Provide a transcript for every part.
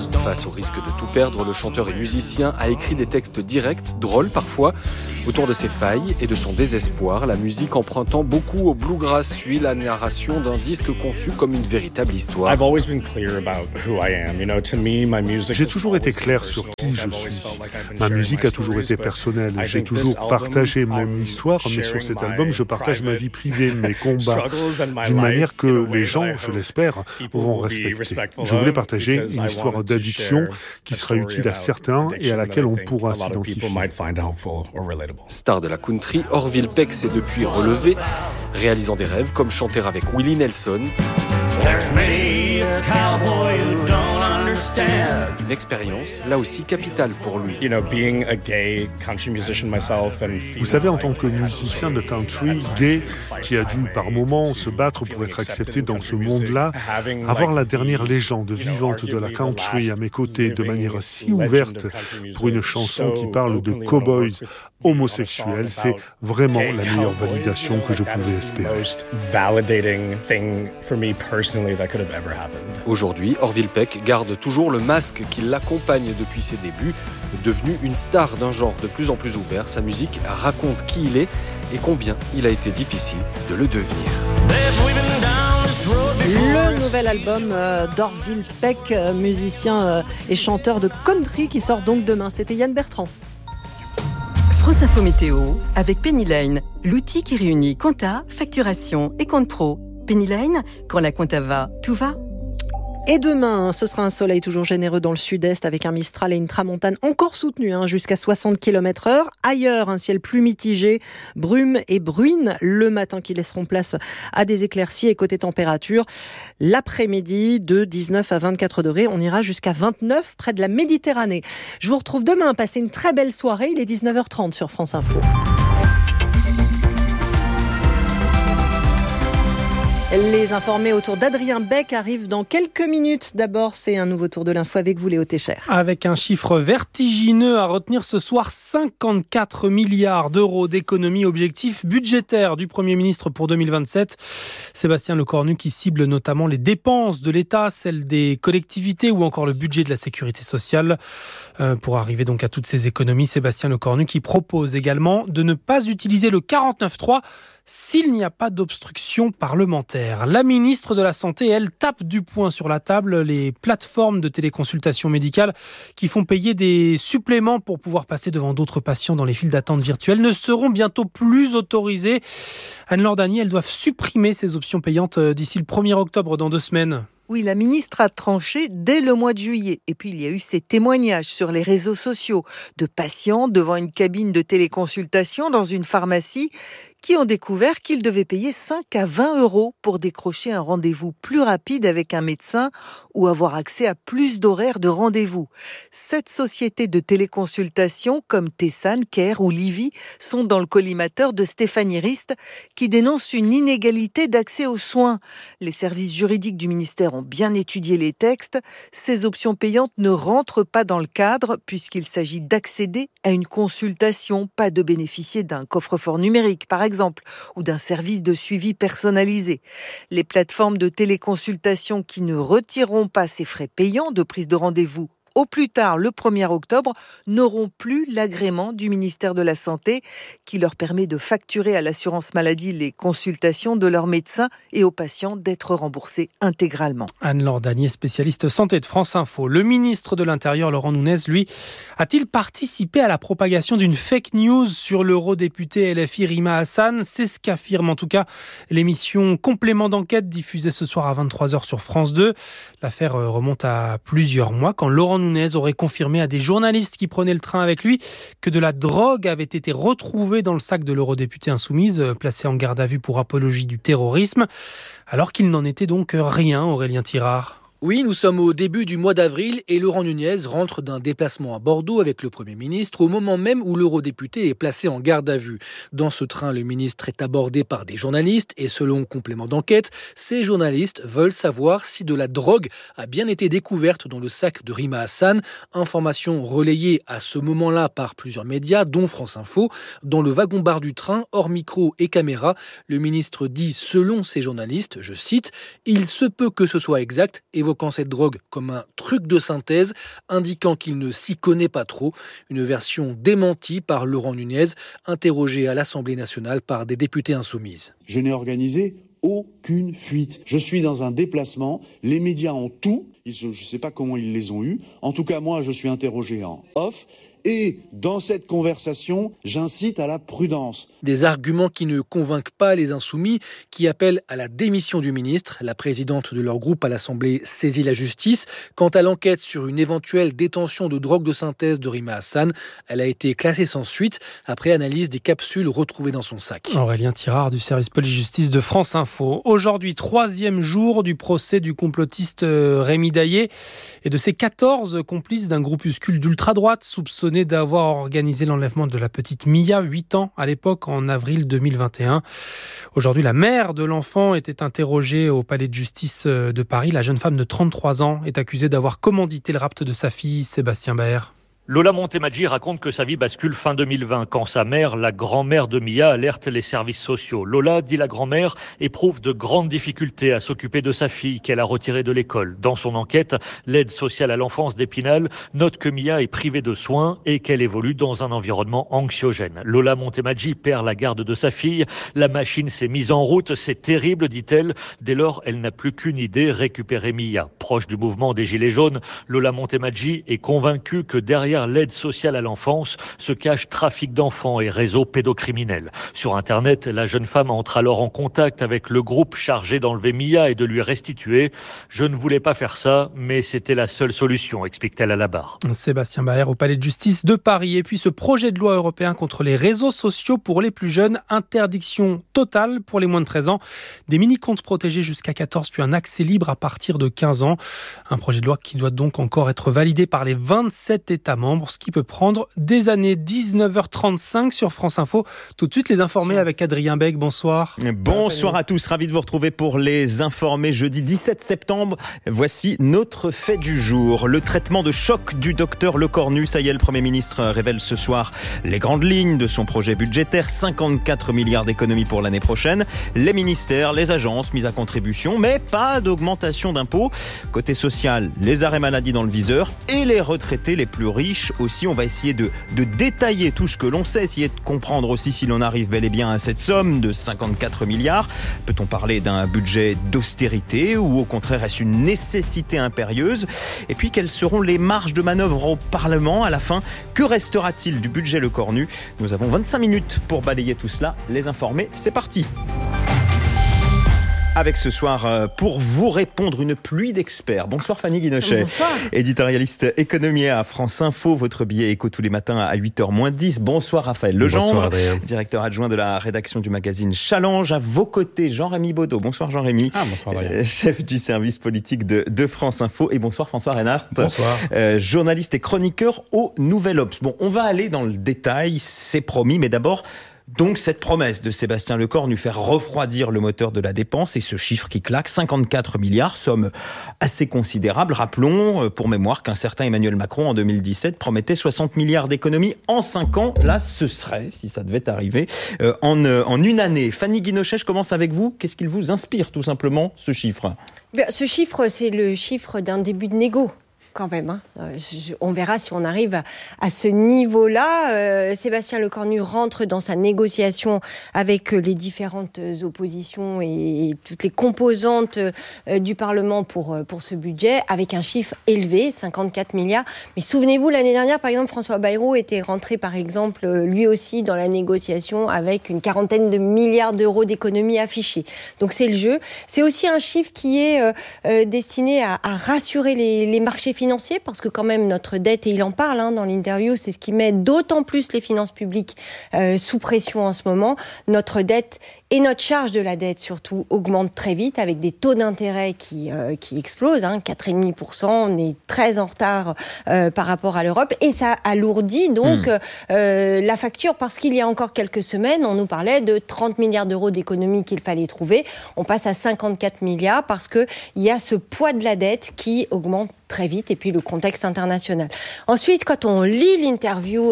Face au risque de tout perdre, le chanteur et musicien a écrit des textes directs, drôles parfois, autour de ses failles et de son désespoir. La musique empruntant beaucoup au bluegrass suit la narration d'un disque conçu comme une véritable histoire. J'ai toujours été clair sur qui je suis. Ma musique a toujours été personnelle. J'ai toujours partagé mon histoire, mais sur cet album, je partage ma vie privée, mes combats, d'une manière que les gens, je l'espère, vont respecter. Je voulais partager une histoire d'addiction qui sera utile à certains et à laquelle on pourra s'identifier. Star de la country, Orville Peck s'est depuis relevé, réalisant des rêves comme chanter avec Willie Nelson. Une expérience, là aussi capitale pour lui. Vous savez, en tant que musicien de country, gay, qui a dû par moments se battre pour être accepté dans ce monde-là, avoir la dernière légende vivante de la country à mes côtés de manière si ouverte pour une chanson qui parle de cow-boys homosexuels, c'est vraiment la meilleure validation que je pouvais espérer. Aujourd'hui, Orville Peck garde toujours le masque qui l'accompagne depuis ses débuts. Devenu une star d'un genre de plus en plus ouvert, sa musique raconte qui il est et combien il a été difficile de le devenir. Le nouvel album d'Orville Peck, musicien et chanteur de country, qui sort donc demain. C'était Yann Bertrand. France Info Météo avec Pennyline, l'outil qui réunit compta, facturation et compte pro. Pennyline, quand la compta va, tout va. Et demain, ce sera un soleil toujours généreux dans le sud-est avec un Mistral et une tramontane encore soutenue jusqu'à 60 km/h. Ailleurs, un ciel plus mitigé, brume et bruine le matin qui laisseront place à des éclaircies. Et côté température, l'après-midi de 19 à 24 degrés. On ira jusqu'à 29 près de la Méditerranée. Je vous retrouve demain. Passez une très belle soirée. Il est 19h30 sur France Info. Les informés autour d'Adrien Beck arrivent dans quelques minutes. D'abord, c'est un nouveau tour de l'info avec vous, Léo Técher. Avec un chiffre vertigineux à retenir ce soir, 54 milliards d'euros d'économies, objectif budgétaire du Premier ministre pour 2027. Sébastien Lecornu qui cible notamment les dépenses de l'État, celles des collectivités ou encore le budget de la sécurité sociale. Pour arriver donc à toutes ces économies, Sébastien Lecornu qui propose également de ne pas utiliser le 49.3 s'il n'y a pas d'obstruction parlementaire. La ministre de la Santé, elle, tape du poing sur la table les plateformes de téléconsultation médicale qui font payer des suppléments pour pouvoir passer devant d'autres patients dans les files d'attente virtuelles ne seront bientôt plus autorisées. Anne-Laure Dany, elles doivent supprimer ces options payantes d'ici le 1er octobre, dans 2 semaines. Oui, la ministre a tranché dès le mois de juillet. Et puis, il y a eu ces témoignages sur les réseaux sociaux de patients devant une cabine de téléconsultation dans une pharmacie qui ont découvert qu'ils devaient payer 5 à 20 euros pour décrocher un rendez-vous plus rapide avec un médecin ou avoir accès à plus d'horaires de rendez-vous. 7 sociétés de téléconsultation comme Tessan, Care ou Livy sont dans le collimateur de Stéphanie Rist qui dénonce une inégalité d'accès aux soins. Les services juridiques du ministère ont bien étudié les textes. Ces options payantes ne rentrent pas dans le cadre puisqu'il s'agit d'accéder à une consultation, pas de bénéficier d'un coffre-fort numérique par exemple, ou d'un service de suivi personnalisé. Les plateformes de téléconsultation qui ne retireront pas ces frais payants de prise de rendez-vous au plus tard le 1er octobre, n'auront plus l'agrément du ministère de la Santé qui leur permet de facturer à l'assurance maladie les consultations de leurs médecins et aux patients d'être remboursés intégralement. Anne-Laure Dany, spécialiste santé de France Info. Le ministre de l'Intérieur, Laurent Nunez, lui, a-t-il participé à la propagation d'une fake news sur l'eurodéputé LFI Rima Hassan ? C'est ce qu'affirme en tout cas l'émission Complément d'enquête diffusée ce soir à 23h sur France 2. L'affaire remonte à plusieurs mois quand Laurent Nunez aurait confirmé à des journalistes qui prenaient le train avec lui que de la drogue avait été retrouvée dans le sac de l'eurodéputée insoumise, placée en garde à vue pour apologie du terrorisme, alors qu'il n'en était donc rien, Aurélien Tirard. Oui, nous sommes au début du mois d'avril et Laurent Nunez rentre d'un déplacement à Bordeaux avec le Premier ministre au moment même où l'eurodéputé est placé en garde à vue. Dans ce train, le ministre est abordé par des journalistes et selon Complément d'enquête, ces journalistes veulent savoir si de la drogue a bien été découverte dans le sac de Rima Hassan. Information relayée à ce moment-là par plusieurs médias, dont France Info. Dans le wagon-bar du train, hors micro et caméra, le ministre dit selon ces journalistes, je cite, « Il se peut que ce soit exact », évoquant évoquant cette drogue comme un truc de synthèse, indiquant qu'il ne s'y connaît pas trop. Une version démentie par Laurent Nunez, interrogé à l'Assemblée nationale par des députés insoumises. Je n'ai organisé aucune fuite. Je suis dans un déplacement, les médias ont tout, je ne sais pas comment ils les ont eus. En tout cas, moi, je suis interrogé en off. Et dans cette conversation, j'incite à la prudence. Des arguments qui ne convainquent pas les insoumis, qui appellent à la démission du ministre. La présidente de leur groupe à l'Assemblée saisit la justice. Quant à l'enquête sur une éventuelle détention de drogue de synthèse de Rima Hassan, elle a été classée sans suite après analyse des capsules retrouvées dans son sac. Aurélien Tirard du service police-justice de France Info. Aujourd'hui, 3e jour du procès du complotiste Rémi Daillé et de ses 14 complices d'un groupuscule d'ultra-droite soupçonné d'avoir organisé l'enlèvement de la petite Mia, 8 ans à l'époque, en avril 2021. Aujourd'hui, la mère de l'enfant était interrogée au palais de justice de Paris. La jeune femme de 33 ans est accusée d'avoir commandité le rapt de sa fille, Sébastien Baer. Lola Montemaggi raconte que sa vie bascule fin 2020 quand sa mère, la grand-mère de Mia, alerte les services sociaux. Lola, dit la grand-mère, éprouve de grandes difficultés à s'occuper de sa fille qu'elle a retirée de l'école. Dans son enquête, l'aide sociale à l'enfance d'Épinal note que Mia est privée de soins et qu'elle évolue dans un environnement anxiogène. Lola Montemaggi perd la garde de sa fille. La machine s'est mise en route. C'est terrible, dit-elle. Dès lors, elle n'a plus qu'une idée, récupérer Mia. Proche du mouvement des Gilets jaunes, Lola Montemaggi est convaincue que derrière l'aide sociale à l'enfance se cache trafic d'enfants et réseaux pédocriminels. Sur Internet, la jeune femme entre alors en contact avec le groupe chargé d'enlever Mia et de lui restituer. Je ne voulais pas faire ça, mais c'était la seule solution, explique-t-elle à la barre. Sébastien Baer au palais de justice de Paris. Et puis ce projet de loi européen contre les réseaux sociaux pour les plus jeunes, interdiction totale pour les moins de 13 ans, des mini-comptes protégés jusqu'à 14, puis un accès libre à partir de 15 ans. Un projet de loi qui doit donc encore être validé par les 27 États membres, ce qui peut prendre des années. 19h35 sur France Info. Tout de suite, les informés avec Adrien Beck. Bonsoir. Bonsoir à tous. Ravi de vous retrouver pour les informés. Jeudi 17 septembre, voici notre fait du jour. Le traitement de choc du docteur Lecornu. Ça y est, le Premier ministre révèle ce soir les grandes lignes de son projet budgétaire. 54 milliards d'économies pour l'année prochaine. Les ministères, les agences mises à contribution, mais pas d'augmentation d'impôts. Côté social, les arrêts maladie dans le viseur et les retraités les plus riches aussi. On va essayer de détailler tout ce que l'on sait, essayer de comprendre aussi si l'on arrive bel et bien à cette somme de 54 milliards. Peut-on parler d'un budget d'austérité ou au contraire est-ce une nécessité impérieuse? Et puis quelles seront les marges de manœuvre au Parlement à la fin? Que restera-t-il du budget Lecornu? Nous avons 25 minutes pour balayer tout cela. Les informés, c'est parti. Avec ce soir, pour vous répondre, une pluie d'experts. Bonsoir Fanny Guinochet. Bonsoir. Éditorialiste économie à France Info. Votre billet éco tous les matins à 8h-10. Bonsoir Raphaël Legendre. Bonsoir Adrien. Directeur adjoint de la rédaction du magazine Challenge. À vos côtés, Jean-Rémy Baudot. Bonsoir Jean-Rémy. Bonsoir Adrien. Chef du service politique de France Info. Et bonsoir François Reinhardt. Bonsoir. Journaliste et chroniqueur au Nouvel Obs. Bon, on va aller dans le détail, c'est promis, mais d'abord... Donc cette promesse de Sébastien Lecornu faire refroidir le moteur de la dépense et ce chiffre qui claque, 54 milliards, somme assez considérable. Rappelons pour mémoire qu'un certain Emmanuel Macron en 2017 promettait 60 milliards d'économies en 5 ans. Là, ce serait, si ça devait arriver, en une année. Fanny Guinochet, je commence avec vous. Qu'est-ce qu'il vous inspire tout simplement, ce chiffre? Ce chiffre, c'est le chiffre d'un début de négo. Quand même, on verra si on arrive à ce niveau-là. Sébastien Lecornu rentre dans sa négociation avec les différentes oppositions et toutes les composantes du Parlement pour ce budget, avec un chiffre élevé, 54 milliards. Mais souvenez-vous, l'année dernière, par exemple, François Bayrou était rentré, par exemple, lui aussi dans la négociation avec une quarantaine de milliards d'euros d'économies affichées. Donc c'est le jeu. C'est aussi un chiffre qui est destiné à rassurer les marchés financiers, parce que quand même notre dette, et il en parle dans l'interview, c'est ce qui met d'autant plus les finances publiques sous pression en ce moment. Notre dette et notre charge de la dette surtout augmente très vite avec des taux d'intérêt qui explosent, 4,5%, on est très en retard par rapport à l'Europe et ça alourdit donc la facture, parce qu'il y a encore quelques semaines on nous parlait de 30 milliards d'euros d'économies qu'il fallait trouver, on passe à 54 milliards parce qu'il y a ce poids de la dette qui augmente très vite, et puis le contexte international. Ensuite, quand on lit l'interview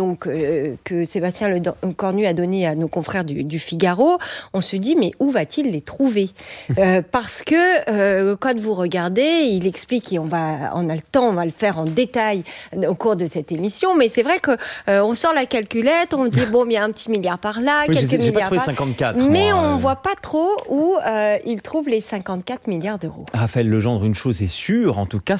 que Sébastien Lecornu a donnée à nos confrères du Figaro, on se dit mais où va-t-il les trouver parce que quand vous regardez, il explique, et on a le temps, on va le faire en détail au cours de cette émission, mais c'est vrai que on sort la calculette, on dit bon, il y a un petit milliard par là, oui, quelques milliards pas trouvé par 54, mais on voit pas trop où il trouve les 54 milliards d'euros. Raphaël Legendre, une chose est sûre, en tout cas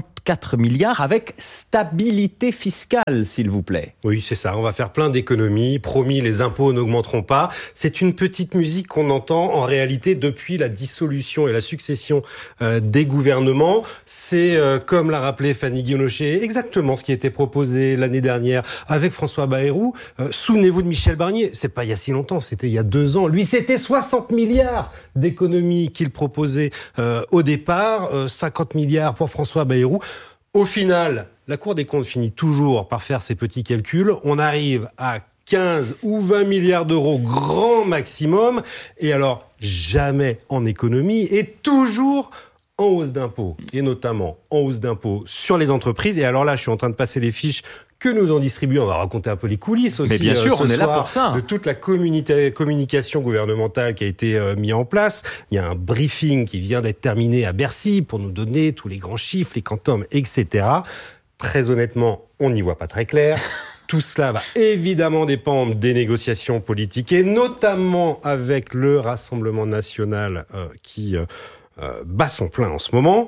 54 milliards avec stabilité fiscale, s'il vous plaît. Oui, c'est ça, on va faire plein d'économies, promis, les impôts n'augmenteront pas. C'est une petite musique qu'on entend en réalité depuis la dissolution et la succession des gouvernements. C'est, comme l'a rappelé Fanny Guillaume-Nocher, exactement ce qui a été proposé l'année dernière avec François Bayrou. Souvenez-vous de Michel Barnier, c'est pas il y a si longtemps, c'était il y a 2 ans. Lui, c'était 60 milliards d'économies qu'il proposait au départ, 50 milliards pour François Bayrou. Au final, la Cour des comptes finit toujours par faire ses petits calculs. On arrive à 15 ou 20 milliards d'euros grand maximum. Et alors, jamais en économie et toujours en hausse d'impôts. Et notamment en hausse d'impôts sur les entreprises. Et alors là, je suis en train de passer les fiches que nous en distribuons. On va raconter un peu les coulisses aussi. Mais bien sûr, on est là pour ça. De toute la communication gouvernementale qui a été mise en place. Il y a un briefing qui vient d'être terminé à Bercy pour nous donner tous les grands chiffres, les quantums, etc. Très honnêtement, on n'y voit pas très clair. Tout cela va évidemment dépendre des négociations politiques et notamment avec le Rassemblement national qui bat son plein en ce moment.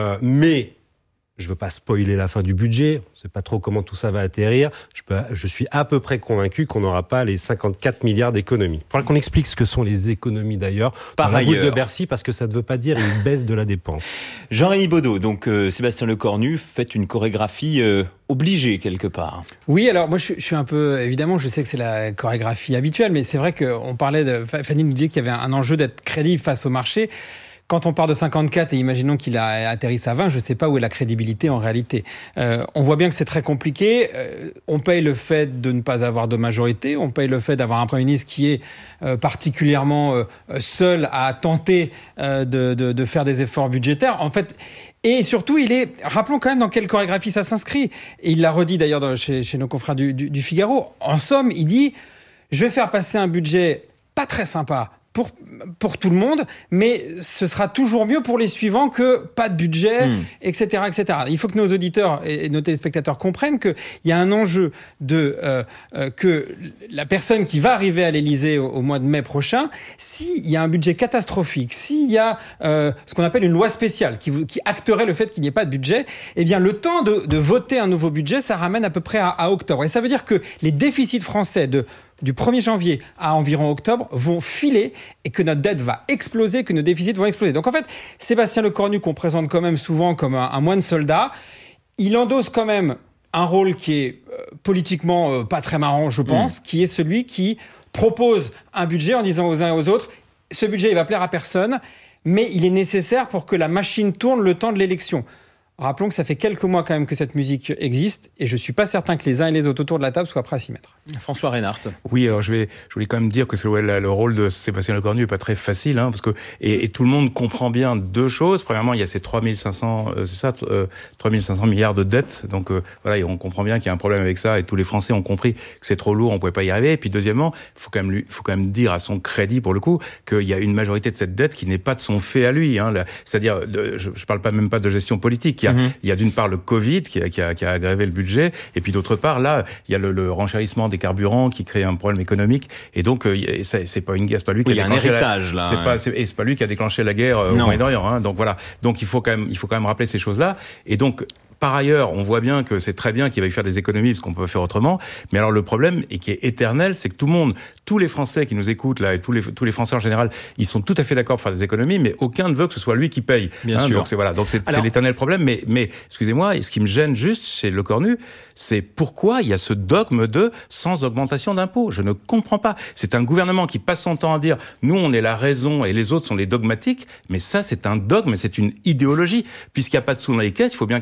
Mais je ne veux pas spoiler la fin du budget. On ne sait pas trop comment tout ça va atterrir. Je suis à peu près convaincu qu'on n'aura pas les 54 milliards d'économies. Il faudra qu'on explique ce que sont les économies d'ailleurs par la bouche de Bercy parce que ça ne veut pas dire une baisse de la dépense. Jean-Rémy Baudot, donc Sébastien Lecornu fait une chorégraphie obligée quelque part. Oui, alors moi je suis un peu, évidemment, je sais que c'est la chorégraphie habituelle, mais c'est vrai qu'on parlait Fanny nous disait qu'il y avait un enjeu d'être crédible face au marché. Quand on part de 54 et imaginons qu'il a atterri à 20, je ne sais pas où est la crédibilité en réalité. On voit bien que c'est très compliqué. On paye le fait de ne pas avoir de majorité. On paye le fait d'avoir un Premier ministre qui est particulièrement seul à tenter de faire des efforts budgétaires. En fait, et surtout, rappelons quand même dans quelle chorégraphie ça s'inscrit. Et il l'a redit d'ailleurs chez nos confrères du Figaro. En somme, il dit, je vais faire passer un budget pas très sympa pour tout le monde, mais ce sera toujours mieux pour les suivants que pas de budget, etc., etc. Il faut que nos auditeurs et nos téléspectateurs comprennent qu'il y a un enjeu que la personne qui va arriver à l'Élysée au mois de mai prochain, s'il y a un budget catastrophique, s'il y a ce qu'on appelle une loi spéciale qui acterait le fait qu'il n'y ait pas de budget, eh bien le temps de voter un nouveau budget, ça ramène à peu près à octobre. Et ça veut dire que les déficits français du 1er janvier à environ octobre vont filer et que notre dette va exploser, que nos déficits vont exploser. Donc en fait, Sébastien Lecornu, qu'on présente quand même souvent comme un moine soldat, il endosse quand même un rôle qui est politiquement pas très marrant, je pense, qui est celui qui propose un budget en disant aux uns et aux autres, ce budget il va plaire à personne, mais il est nécessaire pour que la machine tourne le temps de l'élection. Rappelons que ça fait quelques mois quand même que cette musique existe et je suis pas certain que les uns et les autres autour de la table soient prêts à s'y mettre. François Reynard. Oui, alors je voulais quand même dire que le rôle de Sébastien Lecornu est pas très facile, parce que et tout le monde comprend bien deux choses. Premièrement, il y a ces 3500 milliards de dettes, donc voilà, on comprend bien qu'il y a un problème avec ça et tous les Français ont compris que c'est trop lourd, on pouvait pas y arriver. Et puis deuxièmement, faut quand même dire à son crédit pour le coup qu'il y a une majorité de cette dette qui n'est pas de son fait à lui, c'est-à-dire je parle même pas de gestion politique. Il y a d'une part le Covid qui a aggravé le budget, et puis d'autre part, là, il y a le renchérissement des carburants qui crée un problème économique, et donc c'est pas lui qui a déclenché c'est pas lui qui a déclenché la guerre au Moyen-Orient, donc voilà. Donc il faut quand même rappeler ces choses-là, et donc par ailleurs, on voit bien que c'est très bien qu'il va y faire des économies parce qu'on peut faire autrement. Mais alors le problème, et qui est éternel, c'est que tous les Français qui nous écoutent là, et tous les Français en général, ils sont tout à fait d'accord pour faire des économies, mais aucun ne veut que ce soit lui qui paye. Bien sûr. Donc c'est l'éternel problème. Mais excusez-moi, et ce qui me gêne juste chez Lecornu, c'est pourquoi il y a ce dogme de sans augmentation d'impôts. Je ne comprends pas. C'est un gouvernement qui passe son temps à dire nous on est la raison et les autres sont les dogmatiques. Mais ça c'est un dogme, c'est une idéologie. Puisqu'il n'y a pas de sous dans les caisses, il faut bien que l'argent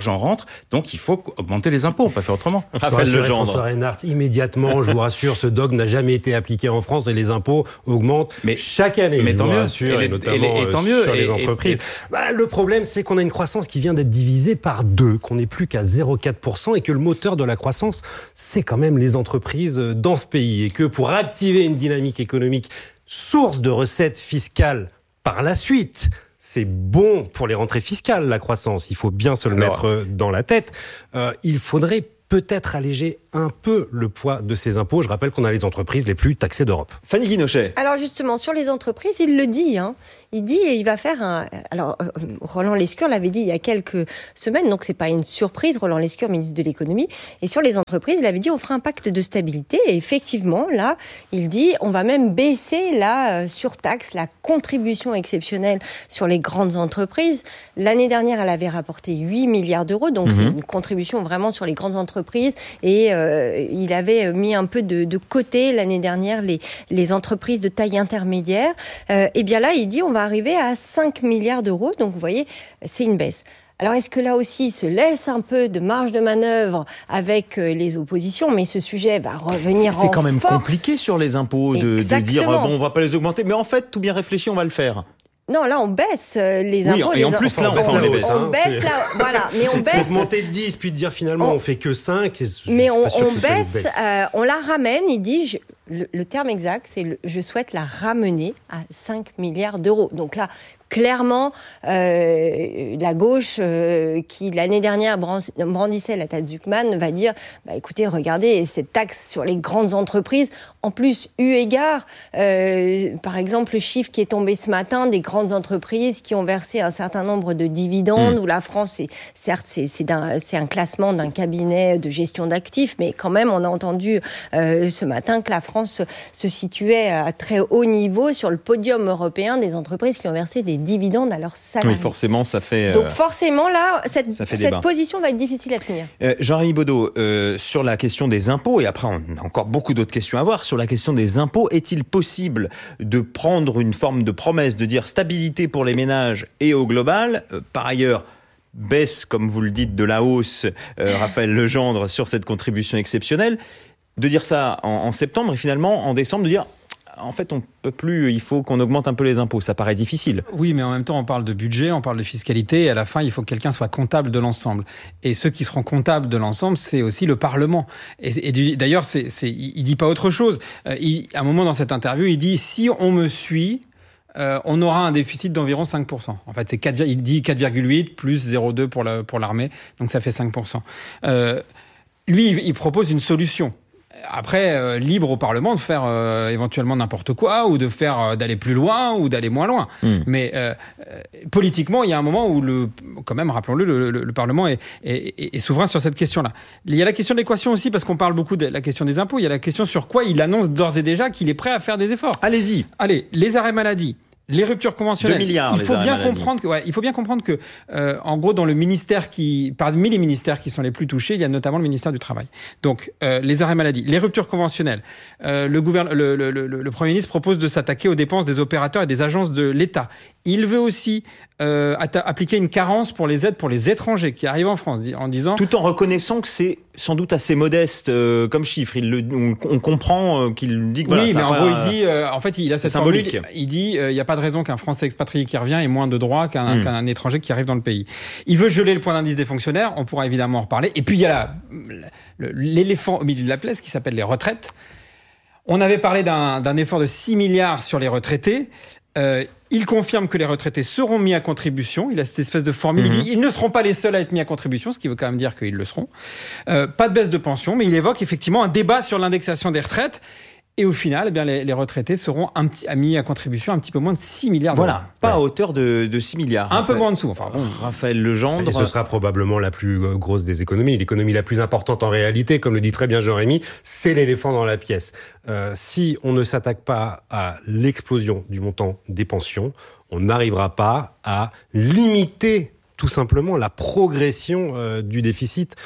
l'argent rentre, donc il faut augmenter les impôts, on peut pas faire autrement. Raphaël Legendre. François Reinhardt, immédiatement, je vous rassure, ce dogme n'a jamais été appliqué en France et les impôts augmentent chaque année. Mais tant mieux, et notamment tant mieux, sur les entreprises. Le problème, c'est qu'on a une croissance qui vient d'être divisée par 2, qu'on n'est plus qu'à 0,4% et que le moteur de la croissance, c'est quand même les entreprises dans ce pays. Et que pour activer une dynamique économique, source de recettes fiscales par la suite, c'est bon pour les rentrées fiscales, la croissance. Il faut bien se le mettre dans la tête. Il faudrait peut-être alléger un peu le poids de ces impôts. Je rappelle qu'on a les entreprises les plus taxées d'Europe. Fanny Guinochet. Alors justement, sur les entreprises, il le dit. Il dit et il va faire un... Alors, Roland Lescure l'avait dit il y a quelques semaines, donc c'est pas une surprise. Roland Lescure, ministre de l'économie. Et sur les entreprises, il avait dit on fera un pacte de stabilité. Et effectivement, là, il dit on va même baisser la surtaxe, la contribution exceptionnelle sur les grandes entreprises. L'année dernière, elle avait rapporté 8 milliards d'euros. Donc c'est une contribution vraiment sur les grandes entreprises. Et il avait mis un peu de côté l'année dernière les entreprises de taille intermédiaire. Et bien là, il dit on va arriver à 5 milliards d'euros. Donc vous voyez, c'est une baisse. Alors est-ce que là aussi il se laisse un peu de marge de manœuvre avec les oppositions, mais ce sujet va revenir en force. C'est quand même compliqué sur les impôts de dire on va pas les augmenter, mais en fait tout bien réfléchi on va le faire. Non, là, on baisse les impôts. Et en plus, là, on baisse là, voilà. Mais on baisse. Augmenter de 10, puis de dire finalement, on fait que 5. Mais on baisse, on la ramène, il dit, le terme exact, c'est je souhaite la ramener à 5 milliards d'euros. Donc là, clairement, la gauche, qui l'année dernière brandissait la tête Zuckman, va dire, écoutez, regardez, cette taxe sur les grandes entreprises, en plus, eu égard, par exemple, le chiffre qui est tombé ce matin des grandes entreprises qui ont versé un certain nombre de dividendes, où la France, c'est un classement d'un cabinet de gestion d'actifs, mais quand même, on a entendu ce matin que la France se situait à très haut niveau sur le podium européen des entreprises qui ont versé des dividendes à leurs salariés. Oui, forcément, ça fait... Donc forcément, là, cette position va être difficile à tenir. Jean-Rémy Baudot, sur la question des impôts, et après on a encore beaucoup d'autres questions à voir, sur la question des impôts, est-il possible de prendre une forme de promesse, de dire stabilité pour les ménages et au global, par ailleurs, baisse, comme vous le dites, de la hausse, Raphaël Legendre, sur cette contribution exceptionnelle, de dire ça en septembre et finalement en décembre de dire en fait on peut plus, il faut qu'on augmente un peu les impôts, ça paraît difficile. Oui, mais en même temps on parle de budget, on parle de fiscalité et à la fin il faut que quelqu'un soit comptable de l'ensemble. Et ceux qui seront comptables de l'ensemble, c'est aussi le Parlement. Et d'ailleurs il dit pas autre chose. À un moment dans cette interview, il dit si on me suit, on aura un déficit d'environ 5%. En fait, il dit 4,8 plus 0,2 pour l'armée, donc ça fait 5%. Lui, il propose une solution. Après, libre au Parlement de faire éventuellement n'importe quoi, ou de faire d'aller plus loin, ou d'aller moins loin. Mais politiquement, il y a un moment où, quand même, rappelons-le, le Parlement est souverain sur cette question-là. Il y a la question de l'équation aussi, parce qu'on parle beaucoup de la question des impôts. Il y a la question sur quoi il annonce d'ores et déjà qu'il est prêt à faire des efforts. Allez-y. Allez, les arrêts maladie. Les ruptures conventionnelles. 2 milliards, il faut bien comprendre que, en gros, dans le ministère parmi les ministères qui sont les plus touchés, il y a notamment le ministère du Travail. Donc, les arrêts maladie, les ruptures conventionnelles. Le Premier ministre propose de s'attaquer aux dépenses des opérateurs et des agences de l'État. Il veut aussi appliquer une carence pour les aides pour les étrangers qui arrivent en France, en disant... Tout en reconnaissant que c'est sans doute assez modeste comme chiffre. On comprend qu'il dit que... Oui, mais en gros, il dit... en fait, il a cette symbolique. Formule, il dit il n'y a pas de raison qu'un Français expatrié qui revient ait moins de droits qu'un étranger qui arrive dans le pays. Il veut geler le point d'indice des fonctionnaires, on pourra évidemment en reparler. Et puis, il y a l'éléphant au milieu de la pièce qui s'appelle les retraites. On avait parlé d'un effort de 6 milliards sur les retraités. Il confirme que les retraités seront mis à contribution. Il a cette espèce de formule. Il dit ils ne seront pas les seuls à être mis à contribution, ce qui veut quand même dire qu'ils le seront. Pas de baisse de pension, mais il évoque effectivement un débat sur l'indexation des retraites. Et au final, les retraités seront mis à contribution un petit peu moins de 6 milliards d'euros. Voilà, pas à hauteur de 6 milliards. Un peu moins en dessous. Enfin, Raphaël Legendre. Et ce sera probablement la plus grosse des économies. L'économie la plus importante en réalité, comme le dit très bien Jean-Rémy, c'est l'éléphant dans la pièce. Si on ne s'attaque pas à l'explosion du montant des pensions, on n'arrivera pas à limiter tout simplement la progression du déficit.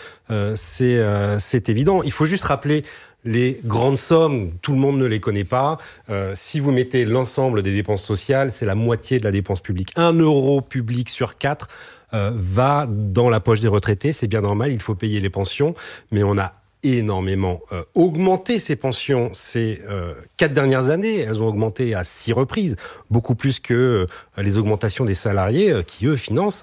C'est évident. Il faut juste rappeler les grandes sommes, tout le monde ne les connaît pas. Si vous mettez l'ensemble des dépenses sociales, c'est la moitié de la dépense publique. 1 euro public sur 4 va dans la poche des retraités. C'est bien normal, il faut payer les pensions, mais on a énormément augmenté ces pensions ces 4 dernières années. Elles ont augmenté à 6 reprises, beaucoup plus que les augmentations des salariés qui, eux, financent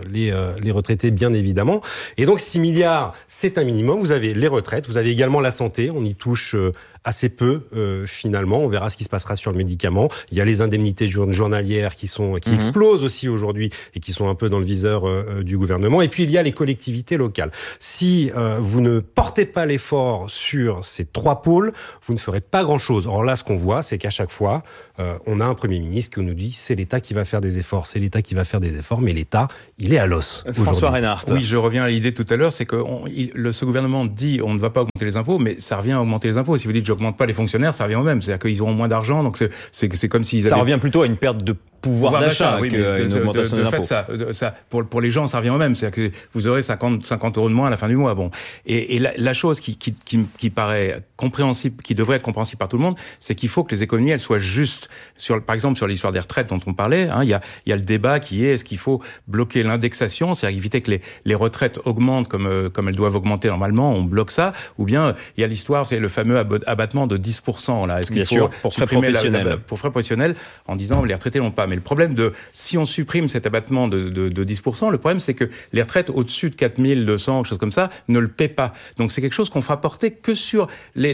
les retraités, bien évidemment. Et donc 6 milliards, c'est un minimum. Vous avez les retraites, vous avez également la santé, on y touche assez peu finalement. On verra ce qui se passera sur le médicament. Il y a les indemnités journalières qui explosent aussi aujourd'hui et qui sont un peu dans le viseur du gouvernement. Et puis il y a les collectivités locales. Si vous ne portez pas l'effort sur ces 3 pôles, vous ne ferez pas grand-chose. Or là, ce qu'on voit, c'est qu'à chaque fois, on a un Premier ministre qui nous dit c'est l'État qui va faire des efforts, c'est l'État qui va faire des efforts, mais l'État, il est à l'os. François Reinhardt. Oui, je reviens à l'idée tout à l'heure, c'est que ce gouvernement dit on ne va pas augmenter les impôts, mais ça revient à augmenter les impôts. Si vous dites j'augmente pas les fonctionnaires, ça revient au même. C'est-à-dire qu'ils auront moins d'argent, donc c'est comme s'ils Ça revient plutôt à une perte de pouvoir d'achat, oui, mais de fait, ça, pour les gens, ça revient au même. C'est-à-dire que vous aurez 50 € de moins à la fin du mois. Bon. Et la chose qui paraît compréhensible, qui devrait être compréhensible par tout le monde, c'est qu'il faut que les économies, elles soient justes. Par exemple, sur l'histoire des retraites dont on parlait, il y a le débat qui est, est-ce qu'il faut bloquer l'indexation, c'est-à-dire éviter que les retraites augmentent comme elles doivent augmenter normalement, on bloque ça, ou bien il y a l'histoire, c'est le fameux abattement de 10%, là. Est-ce qu'il faut pour frais professionnels. Pour frais professionnels, en disant les retraités n'ont pas. Mais le problème si on supprime cet abattement de 10%, le problème c'est que les retraites au-dessus de 4200, quelque chose comme ça, ne le paient pas. Donc c'est quelque chose qu'on fera porter que sur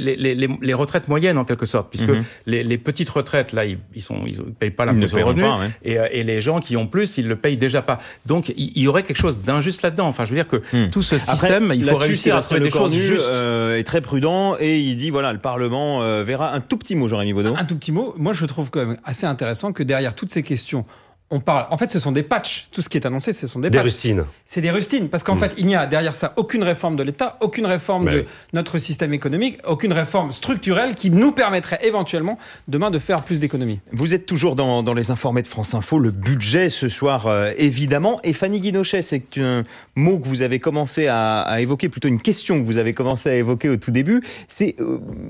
les retraites moyennes en quelque sorte, puisque les petites retraites là, ils payent pas l'impôt sur le revenu, et les gens qui ont plus, ils le payent déjà pas. Donc il y aurait quelque chose d'injuste là-dedans. Enfin, je veux dire que tout ce système, après, il faut réussir à trouver des choses justes. Est très prudent et il dit voilà, le Parlement verra. Un tout petit mot, Jérémy Baudot. Un tout petit mot. Moi, je trouve quand même assez intéressant que derrière toutes ces questions, on parle. En fait, ce sont des patchs. Tout ce qui est annoncé, ce sont des patchs. Rustines. C'est des rustines. Parce qu'en fait, il n'y a derrière ça aucune réforme de l'État, aucune réforme de notre système économique, aucune réforme structurelle qui nous permettrait éventuellement demain de faire plus d'économies. Vous êtes toujours dans les informés de France Info. Le budget ce soir, évidemment. Et Fanny Guinochet, c'est un mot que vous avez commencé à évoquer, plutôt une question que vous avez commencé à évoquer au tout début. C'est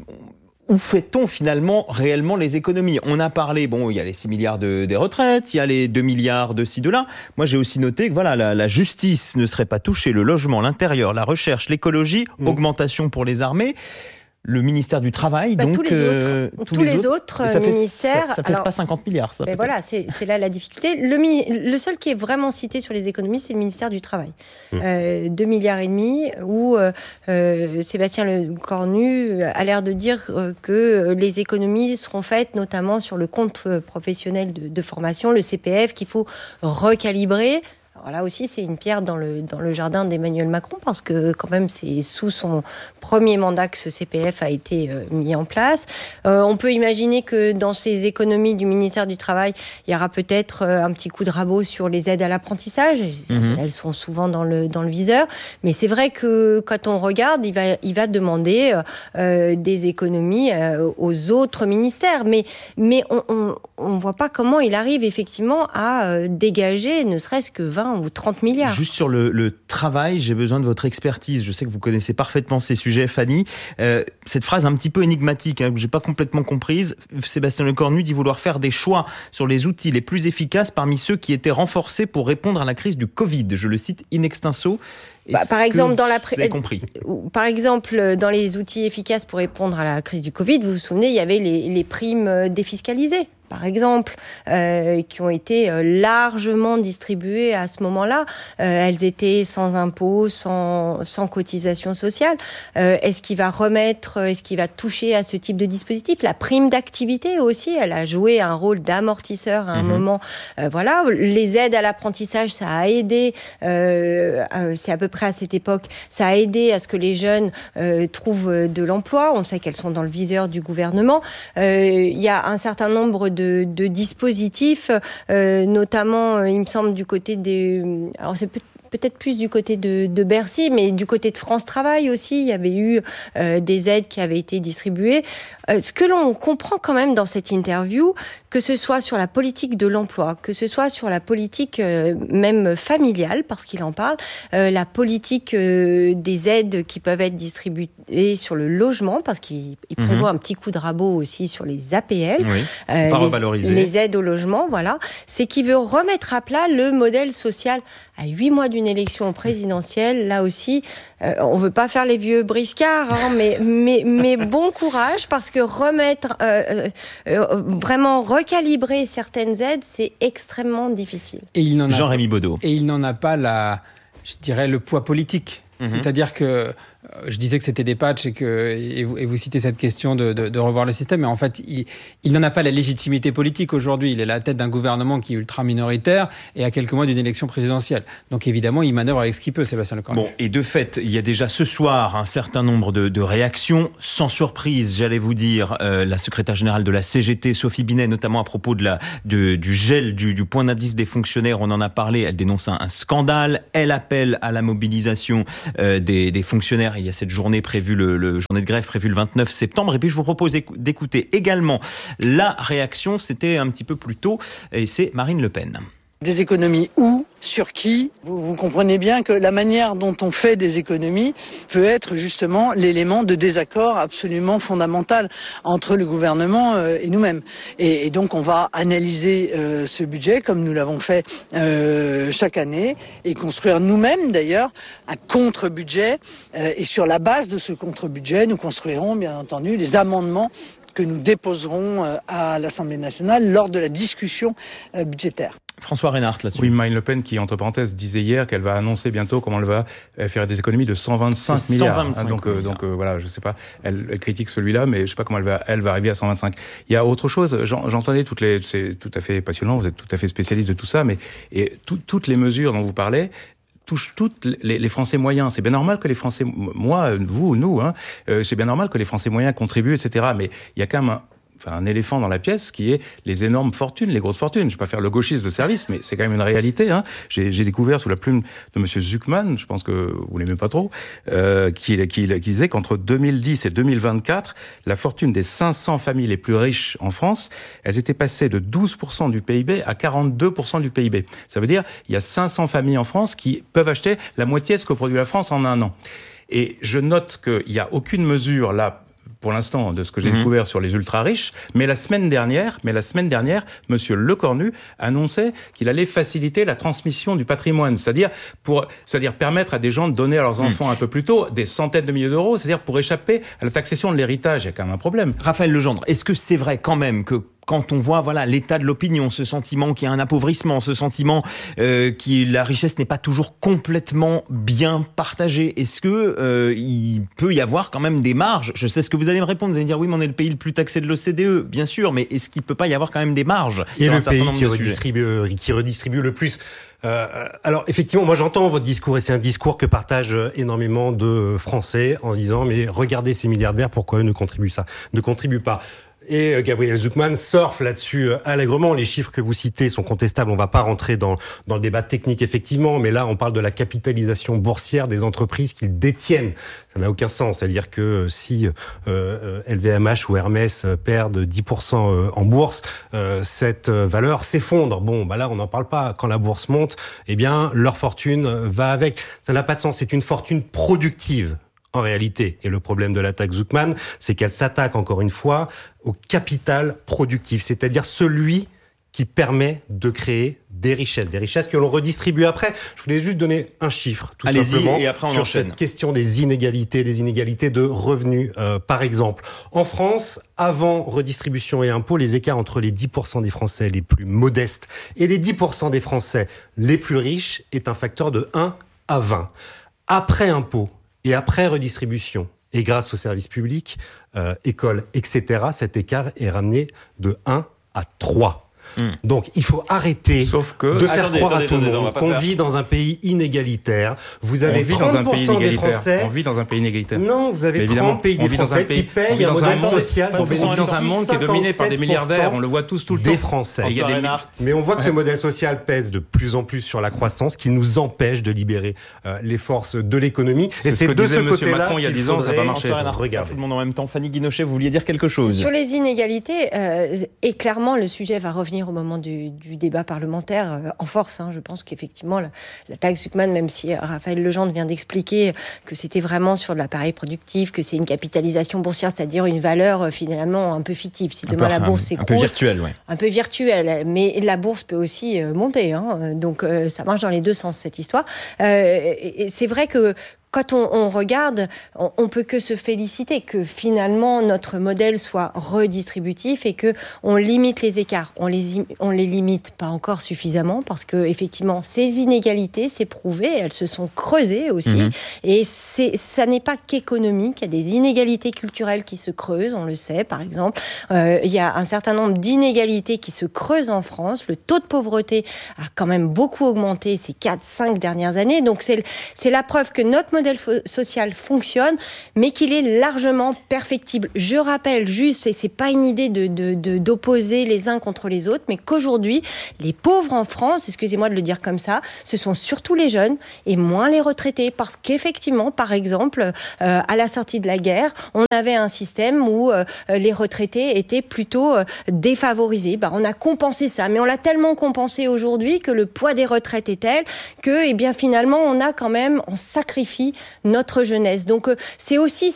où fait-on finalement réellement les économies ? On a parlé, il y a les 6 milliards des retraites, il y a les 2 milliards de ci, de là. Moi, j'ai aussi noté que la justice ne serait pas touchée, le logement, l'intérieur, la recherche, l'écologie, augmentation pour les armées. Le ministère du Travail, donc... Tous les autres ministères... Ça ne fait pas 50 milliards, ça. Mais voilà, c'est là la difficulté. Le seul qui est vraiment cité sur les économies, c'est le ministère du Travail. 2,5 milliards, où Sébastien Lecornu a l'air de dire que les économies seront faites notamment sur le compte professionnel de formation, le CPF, qu'il faut recalibrer. Alors là aussi, c'est une pierre dans le jardin d'Emmanuel Macron, parce que quand même, c'est sous son premier mandat que ce CPF a été mis en place. On peut imaginer que dans ces économies du ministère du Travail, il y aura peut-être un petit coup de rabot sur les aides à l'apprentissage. Elles sont souvent dans le viseur. Mais c'est vrai que quand on regarde, il va demander des économies aux autres ministères. Mais on voit pas comment il arrive effectivement à dégager ne serait-ce que 20 ou 30 milliards. Juste sur le travail, j'ai besoin de votre expertise. Je sais que vous connaissez parfaitement ces sujets, Fanny. Cette phrase un petit peu énigmatique, que j'ai pas complètement comprise. Sébastien Lecornu dit vouloir faire des choix sur les outils les plus efficaces parmi ceux qui étaient renforcés pour répondre à la crise du Covid. Je le cite in extenso. Par exemple, vous avez compris. Par exemple, dans les outils efficaces pour répondre à la crise du Covid, vous vous souvenez, il y avait les primes défiscalisées, par exemple, qui ont été largement distribuées à ce moment-là. Elles étaient sans impôt, sans cotisation sociale. Est-ce qu'il va toucher à ce type de dispositif ? La prime d'activité aussi, elle a joué un rôle d'amortisseur à un moment. Voilà, les aides à l'apprentissage, ça a aidé. C'est à peu près à cette époque, ça a aidé à ce que les jeunes trouvent de l'emploi. On sait qu'elles sont dans le viseur du gouvernement. Il y a un certain nombre de dispositifs, notamment, il me semble, du côté des... Alors, c'est peut-être plus du côté de Bercy, mais du côté de France Travail aussi, il y avait eu des aides qui avaient été distribuées. Ce que l'on comprend quand même dans cette interview, que ce soit sur la politique de l'emploi, que ce soit sur la politique même familiale, parce qu'il en parle, la politique des aides qui peuvent être distribuées sur le logement, parce qu'il prévoit un petit coup de rabot aussi sur les APL, pas revaloriser. Les aides au logement, voilà. C'est qu'il veut remettre à plat le modèle social à 8 mois d'une élection présidentielle. Là aussi, on veut pas faire les vieux briscards, hein, mais bon courage, parce que remettre, vraiment recalibrer certaines aides, c'est extrêmement difficile. Et il n'en a Jean-Rémy Baudot. Et il n'en a pas je dirais, le poids politique. C'est-à-dire que je disais que c'était des patchs et vous citez cette question de revoir le système, mais en fait, il n'en a pas la légitimité politique aujourd'hui. Il est à la tête d'un gouvernement qui est ultra minoritaire et à quelques mois d'une élection présidentielle. Donc évidemment, il manœuvre avec ce qu'il peut, Sébastien Lecornu. Bon, et de fait, il y a déjà ce soir un certain nombre de réactions. Sans surprise, j'allais vous dire, la secrétaire générale de la CGT, Sophie Binet, notamment à propos du gel du point d'indice des fonctionnaires, on en a parlé, elle dénonce un scandale. Elle appelle à la mobilisation des fonctionnaires. Il y a cette journée prévue, le journée de grève prévue le 29 septembre. Et puis je vous propose d'écouter également la réaction, c'était un petit peu plus tôt, et c'est Marine Le Pen. Des économies où ? Sur qui ? Vous comprenez bien que la manière dont on fait des économies peut être justement l'élément de désaccord absolument fondamental entre le gouvernement et nous-mêmes. Et donc on va analyser ce budget comme nous l'avons fait chaque année et construire nous-mêmes d'ailleurs un contre-budget. Et sur la base de ce contre-budget, nous construirons bien entendu les amendements que nous déposerons à l'Assemblée nationale lors de la discussion budgétaire. François Reinhardt là-dessus. Oui, Marine Le Pen qui, entre parenthèses, disait hier qu'elle va annoncer bientôt comment elle va faire des économies de 125 milliards. 125 donc voilà, je sais pas, elle critique celui-là, mais je sais pas comment elle va arriver à 125. Il y a autre chose, j'entendais c'est tout à fait passionnant, vous êtes tout à fait spécialiste de tout ça, mais toutes les mesures dont vous parlez touchent toutes les Français moyens. C'est bien normal que les Français, moi, vous, nous, c'est bien normal que les Français moyens contribuent, etc. Mais il y a quand même un éléphant dans la pièce qui est les énormes fortunes, les grosses fortunes. Je vais pas faire le gauchiste de service, mais c'est quand même une réalité. J'ai découvert sous la plume de Monsieur Zuckman, je pense que vous l'aimez pas trop, qui disait qu'entre 2010 et 2024, la fortune des 500 familles les plus riches en France, elles étaient passées de 12% du PIB à 42% du PIB. Ça veut dire il y a 500 familles en France qui peuvent acheter la moitié de ce que produit la France en un an. Et je note qu'il n'y a aucune mesure là, pour l'instant, de ce que j'ai découvert sur les ultra-riches. Mais la semaine dernière, Monsieur Lecornu annonçait qu'il allait faciliter la transmission du patrimoine. C'est-à-dire permettre à des gens de donner à leurs enfants un peu plus tôt des centaines de milliers d'euros. C'est-à-dire pour échapper à la taxation de l'héritage. Il y a quand même un problème. Raphaël Legendre, est-ce que c'est vrai quand même que quand on voit l'état de l'opinion, ce sentiment qu'il y a un appauvrissement, ce sentiment que la richesse n'est pas toujours complètement bien partagée, est-ce que il peut y avoir quand même des marges ? Je sais ce que vous allez me répondre, vous allez dire oui, mais on est le pays le plus taxé de l'OCDE, bien sûr, mais est-ce qu'il peut pas y avoir quand même des marges ? Et le pays qui redistribue le plus. Alors effectivement, moi j'entends votre discours et c'est un discours que partagent énormément de Français en se disant mais regardez ces milliardaires, pourquoi eux ne contribuent pas. Et Gabriel Zuckman surfe là-dessus allègrement. Les chiffres que vous citez sont contestables. On va pas rentrer dans le débat technique, effectivement. Mais là, on parle de la capitalisation boursière des entreprises qu'ils détiennent. Ça n'a aucun sens. C'est-à-dire que si LVMH ou Hermès perdent 10% en bourse, cette valeur s'effondre. Bon, là, on n'en parle pas. Quand la bourse monte, eh bien, leur fortune va avec. Ça n'a pas de sens. C'est une fortune productive. En réalité, et le problème de la taxe Zuckman, c'est qu'elle s'attaque encore une fois au capital productif, c'est-à-dire celui qui permet de créer des richesses que l'on redistribue après. Je voulais juste donner un chiffre, tout simplement, et après on sur enchaîne. cette question des inégalités de revenus. Par exemple, en France, avant redistribution et impôts, les écarts entre les 10% des Français les plus modestes et les 10% des Français les plus riches est un facteur de 1 à 20. Après impôts, et après redistribution, et grâce aux services publics, écoles, etc., cet écart est ramené de 1 à 3. Donc, il faut arrêter de faire croire à tout le monde qu'on vit dans un pays inégalitaire. Vous avez 30% des Français... On vit dans un pays inégalitaire. Non, vous avez 30 pays des Français qui payent un modèle social dont bénéficient 57% dans un monde qui est dominé par des milliardaires. On le voit tous tout le temps. Des Français. Mais on voit que ce modèle social pèse de plus en plus sur la croissance, qui nous empêche de libérer les forces de l'économie. Et c'est de ce côté-là Macron, il y a 10 ans, ça n'a pas marché. Regarde. Tout le monde en même temps. Fanny Guinochet, vous vouliez dire quelque chose? Sur les inégalités, et clairement, le sujet va revenir au moment du débat parlementaire en force. Je pense qu'effectivement, la taxe Zuckman, même si Raphaël Legendre vient d'expliquer que c'était vraiment sur de l'appareil productif, que c'est une capitalisation boursière, c'est-à-dire une valeur finalement un peu fictive. Si demain la bourse s'écroule... Un peu virtuelle, oui. Un peu virtuelle, mais la bourse peut aussi monter. Donc ça marche dans les deux sens, cette histoire. Et c'est vrai que quand on regarde, on peut que se féliciter que finalement notre modèle soit redistributif et que on limite les écarts. On les limite pas encore suffisamment parce que effectivement ces inégalités, c'est prouvé, elles se sont creusées aussi. Et ça n'est pas qu'économique. Il y a des inégalités culturelles qui se creusent, on le sait. Par exemple, il y a un certain nombre d'inégalités qui se creusent en France. Le taux de pauvreté a quand même beaucoup augmenté ces 4-5 dernières années. Donc c'est la preuve que notre modèle social fonctionne, mais qu'il est largement perfectible. Je rappelle juste, et c'est pas une idée d'opposer les uns contre les autres, mais qu'aujourd'hui, les pauvres en France, excusez-moi de le dire comme ça, ce sont surtout les jeunes et moins les retraités, parce qu'effectivement, par exemple, à la sortie de la guerre, on avait un système où les retraités étaient plutôt défavorisés. On a compensé ça, mais on l'a tellement compensé aujourd'hui que le poids des retraites est tel que, finalement, on sacrifie notre jeunesse. Donc c'est aussi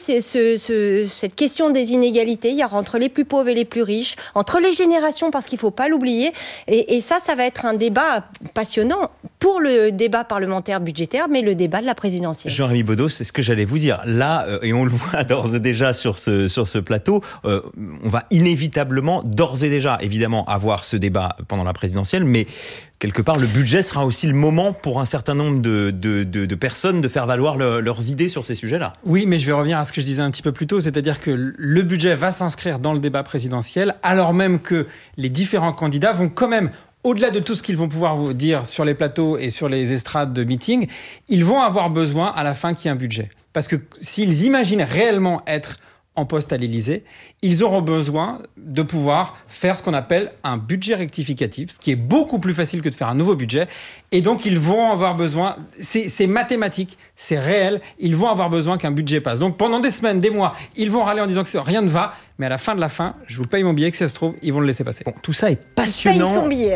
cette question des inégalités. Il y a entre les plus pauvres et les plus riches, entre les générations, parce qu'il ne faut pas l'oublier. Et ça va être un débat passionnant pour le débat parlementaire budgétaire, mais le débat de la présidentielle. Jean-Rémy Baudot, c'est ce que j'allais vous dire. Là, et on le voit d'ores et déjà sur ce plateau, on va inévitablement, d'ores et déjà, évidemment, avoir ce débat pendant la présidentielle, mais quelque part, le budget sera aussi le moment pour un certain nombre de personnes de faire valoir leurs idées sur ces sujets-là. Oui, mais je vais revenir à ce que je disais un petit peu plus tôt, c'est-à-dire que le budget va s'inscrire dans le débat présidentiel, alors même que les différents candidats vont quand même, au-delà de tout ce qu'ils vont pouvoir vous dire sur les plateaux et sur les estrades de meeting, ils vont avoir besoin à la fin qu'il y ait un budget. Parce que s'ils imaginent réellement être en poste à l'Élysée, ils auront besoin de pouvoir faire ce qu'on appelle un budget rectificatif, ce qui est beaucoup plus facile que de faire un nouveau budget. Et donc, ils vont avoir besoin, c'est mathématique, c'est réel, ils vont avoir besoin qu'un budget passe. Donc, pendant des semaines, des mois, ils vont râler en disant que rien ne va, mais à la fin de la fin, je vous paye mon billet, que ça se trouve, ils vont le laisser passer. Bon, tout ça est passionnant. Paye son billet.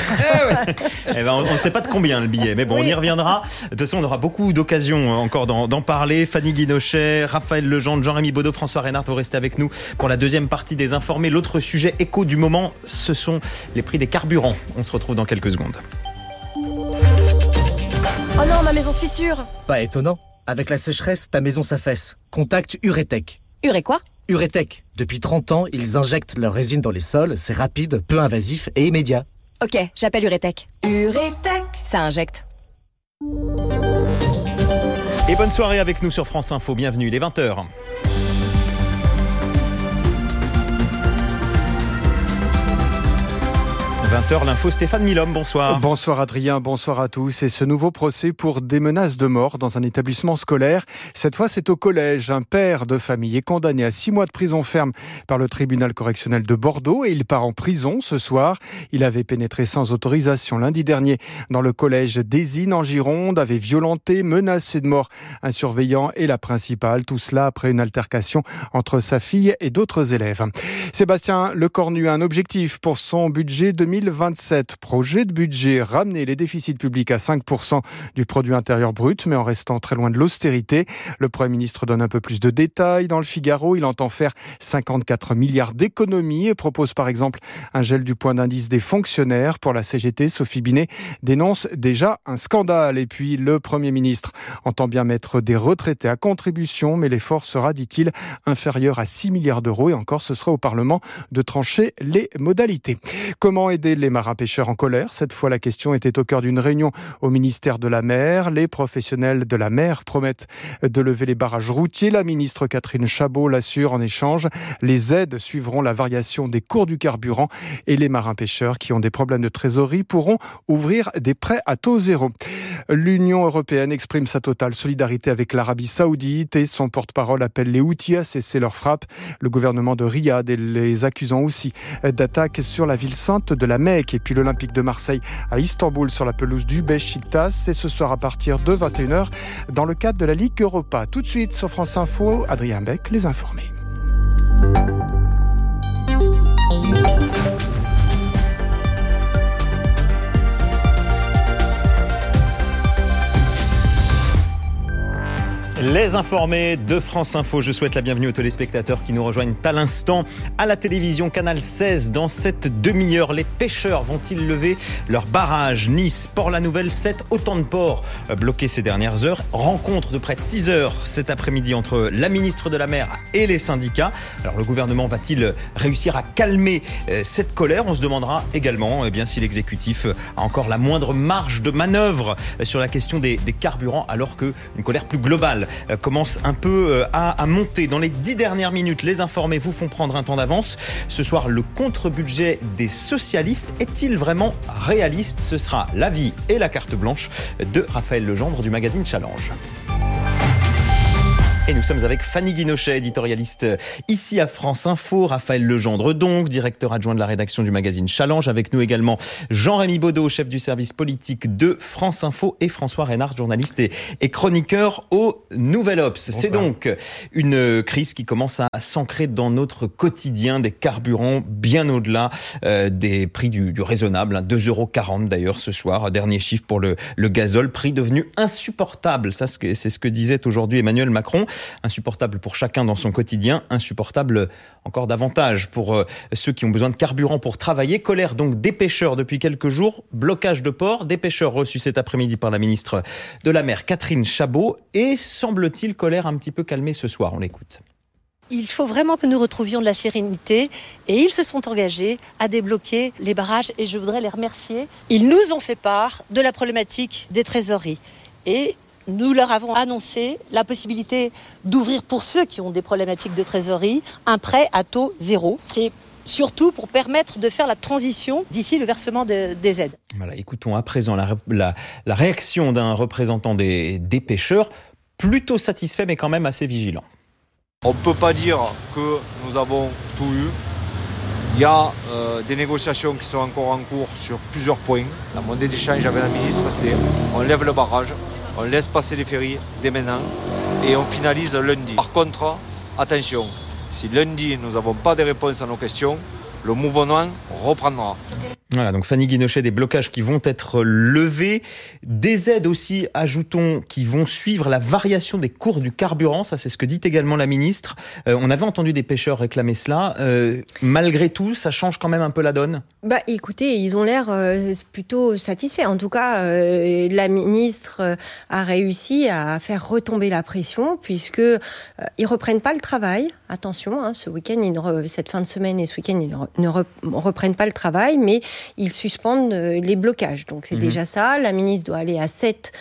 On ne sait pas de combien le billet, mais bon, on y reviendra. De toute façon, on aura beaucoup d'occasions encore d'en parler. Fanny Guinochet, Raphaël Legendre, Jean-Rémy Baudot, François Reynard, vous restez avec nous pour la deuxième partie des Informés. L'autre sujet écho du moment, ce sont les prix des carburants. On se retrouve dans quelques secondes. Oh non, ma maison se fissure. Pas étonnant. Avec la sécheresse, ta maison s'affaisse. Contacte Uretech. Uré quoi ? Uretech. Depuis 30 ans, ils injectent leur résine dans les sols. C'est rapide, peu invasif et immédiat. Ok, j'appelle Uretech. Uretech. Ça injecte. Et bonne soirée avec nous sur France Info. Bienvenue, il est 20h. 20h, l'info, Stéphane Milhomme, bonsoir. Bonsoir Adrien, bonsoir à tous. Et ce nouveau procès pour des menaces de mort dans un établissement scolaire. Cette fois, c'est au collège. Un père de famille est condamné à 6 mois de prison ferme par le tribunal correctionnel de Bordeaux et il part en prison ce soir. Il avait pénétré sans autorisation lundi dernier dans le collège d'Ésine en Gironde, avait violenté, menacé de mort un surveillant et la principale. Tout cela après une altercation entre sa fille et d'autres élèves. Sébastien Lecornu a un objectif pour son budget 2027. Projet de budget, ramener les déficits publics à 5% du produit intérieur brut, mais en restant très loin de l'austérité. Le Premier ministre donne un peu plus de détails dans le Figaro. Il entend faire 54 milliards d'économies et propose par exemple un gel du point d'indice des fonctionnaires. Pour la CGT, Sophie Binet dénonce déjà un scandale. Et puis le Premier ministre entend bien mettre des retraités à contribution, mais l'effort sera, dit-il, inférieur à 6 milliards d'euros. Et encore, ce sera au Parlement de trancher les modalités. Comment aider lever les marins-pêcheurs en colère. Cette fois, la question était au cœur d'une réunion au ministère de la Mer. Les professionnels de la mer promettent de lever les barrages routiers. La ministre Catherine Chabot l'assure en échange. Les aides suivront la variation des cours du carburant et les marins-pêcheurs qui ont des problèmes de trésorerie pourront ouvrir des prêts à taux zéro. L'Union européenne exprime sa totale solidarité avec l'Arabie saoudite et son porte-parole appelle les Houthis à cesser leur frappe. Le gouvernement de Riyad et les accusant aussi d'attaques sur la ville sainte de la Mecque. Et puis l'Olympique de Marseille à Istanbul sur la pelouse du Beşiktaş. C'est ce soir à partir de 21h dans le cadre de la Ligue Europa. Tout de suite sur France Info, Adrien Beck, les informés. Les informés de France Info, je souhaite la bienvenue aux téléspectateurs qui nous rejoignent à l'instant à la télévision Canal 16. Dans cette demi-heure, les pêcheurs vont-ils lever leur barrage? Nice, Port-la-Nouvelle, 7, autant de ports bloqués ces dernières heures. Rencontre de près de 6 heures cet après-midi entre la ministre de la Mer et les syndicats. Alors le gouvernement va-t-il réussir à calmer cette colère? On se demandera également si l'exécutif a encore la moindre marge de manœuvre sur la question des carburants, alors qu'une colère plus globale commence un peu à monter. Dans les 10 dernières minutes, les informés vous font prendre un temps d'avance. Ce soir, le contre-budget des socialistes est-il vraiment réaliste? Ce sera l'avis et la carte blanche de Raphaël Legendre du magazine Challenge. Et nous sommes avec Fanny Guinochet, éditorialiste ici à France Info. Raphaël Legendre, donc, directeur adjoint de la rédaction du magazine Challenge. Avec nous également Jean-Rémy Baudot, chef du service politique de France Info, et François Reynard, journaliste et chroniqueur au Nouvel Obs. Bonsoir. C'est donc une crise qui commence à s'ancrer dans notre quotidien, des carburants bien au-delà des prix du raisonnable. 2,40 € d'ailleurs ce soir. Dernier chiffre pour le gazole, prix devenu insupportable. Ça, c'est ce que disait aujourd'hui Emmanuel Macron. Insupportable pour chacun dans son quotidien, insupportable encore davantage pour ceux qui ont besoin de carburant pour travailler. Colère donc des pêcheurs depuis quelques jours, blocage de port, des pêcheurs reçus cet après-midi par la ministre de la Mer, Catherine Chabot, et semble-t-il colère un petit peu calmée ce soir. On l'écoute. Il faut vraiment que nous retrouvions de la sérénité et ils se sont engagés à débloquer les barrages et je voudrais les remercier. Ils nous ont fait part de la problématique des trésoreries et nous leur avons annoncé la possibilité d'ouvrir pour ceux qui ont des problématiques de trésorerie un prêt à taux zéro. C'est surtout pour permettre de faire la transition d'ici le versement des aides. Voilà, écoutons à présent la réaction d'un représentant des pêcheurs, plutôt satisfait mais quand même assez vigilant. On ne peut pas dire que nous avons tout eu. Il y a des négociations qui sont encore en cours sur plusieurs points. La monnaie d'échange avec la ministre, c'est on lève le barrage, on laisse passer les ferries dès maintenant et on finalise lundi. Par contre, attention, si lundi nous n'avons pas de réponses à nos questions, le mouvement reprendra. Voilà, donc Fanny Guinochet, des blocages qui vont être levés, des aides aussi, ajoutons, qui vont suivre la variation des cours du carburant, ça c'est ce que dit également la ministre. On avait entendu des pêcheurs réclamer cela. Malgré tout, ça change quand même un peu la donne? Écoutez, ils ont l'air plutôt satisfaits. En tout cas, la ministre a réussi à faire retomber la pression puisque ils reprennent pas le travail. Attention, ce week-end, cette fin de semaine et ce week-end, ils ne reprennent pas le travail, mais ils suspendent les blocages. Donc c'est déjà ça. La ministre doit aller à 7,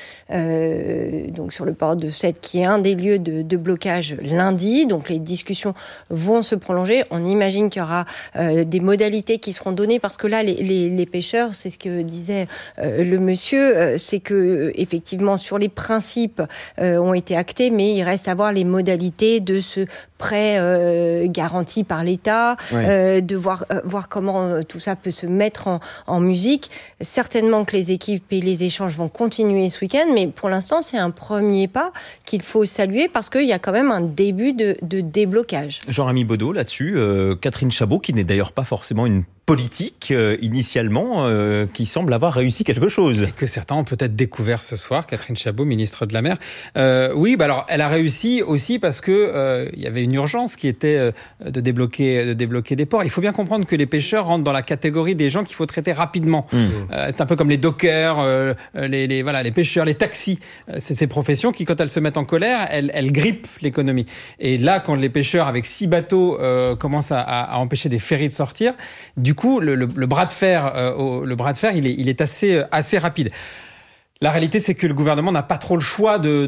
donc sur le port de 7, qui est un des lieux de blocage lundi. Donc les discussions vont se prolonger. On imagine qu'il y aura des modalités qui seront données parce que là, les pêcheurs, c'est ce que disait le monsieur, c'est que effectivement sur les principes ont été actés, mais il reste à voir les modalités de ce prêt garanti par l'État, de voir comment tout ça peut se mettre en musique. Certainement que les équipes et les échanges vont continuer ce week-end, mais pour l'instant, c'est un premier pas qu'il faut saluer parce qu'il y a quand même un début de déblocage. Jean-Rémy Baudot, là-dessus, Catherine Chabot, qui n'est d'ailleurs pas forcément une politique initialement, qui semble avoir réussi quelque chose. Et que certains ont peut-être découvert ce soir, Catherine Chabot, ministre de la Mer. Oui, alors elle a réussi aussi parce que il y avait une urgence qui était de débloquer des ports. Il faut bien comprendre que les pêcheurs rentrent dans la catégorie des gens qu'il faut traiter rapidement. C'est un peu comme les dockers, les pêcheurs, les taxis. C'est ces professions qui, quand elles se mettent en colère, elles grippent l'économie. Et là, quand les pêcheurs avec 6 bateaux commencent à empêcher des ferries de sortir, du coup, le bras de fer, il est assez rapide. La réalité, c'est que le gouvernement n'a pas trop le choix que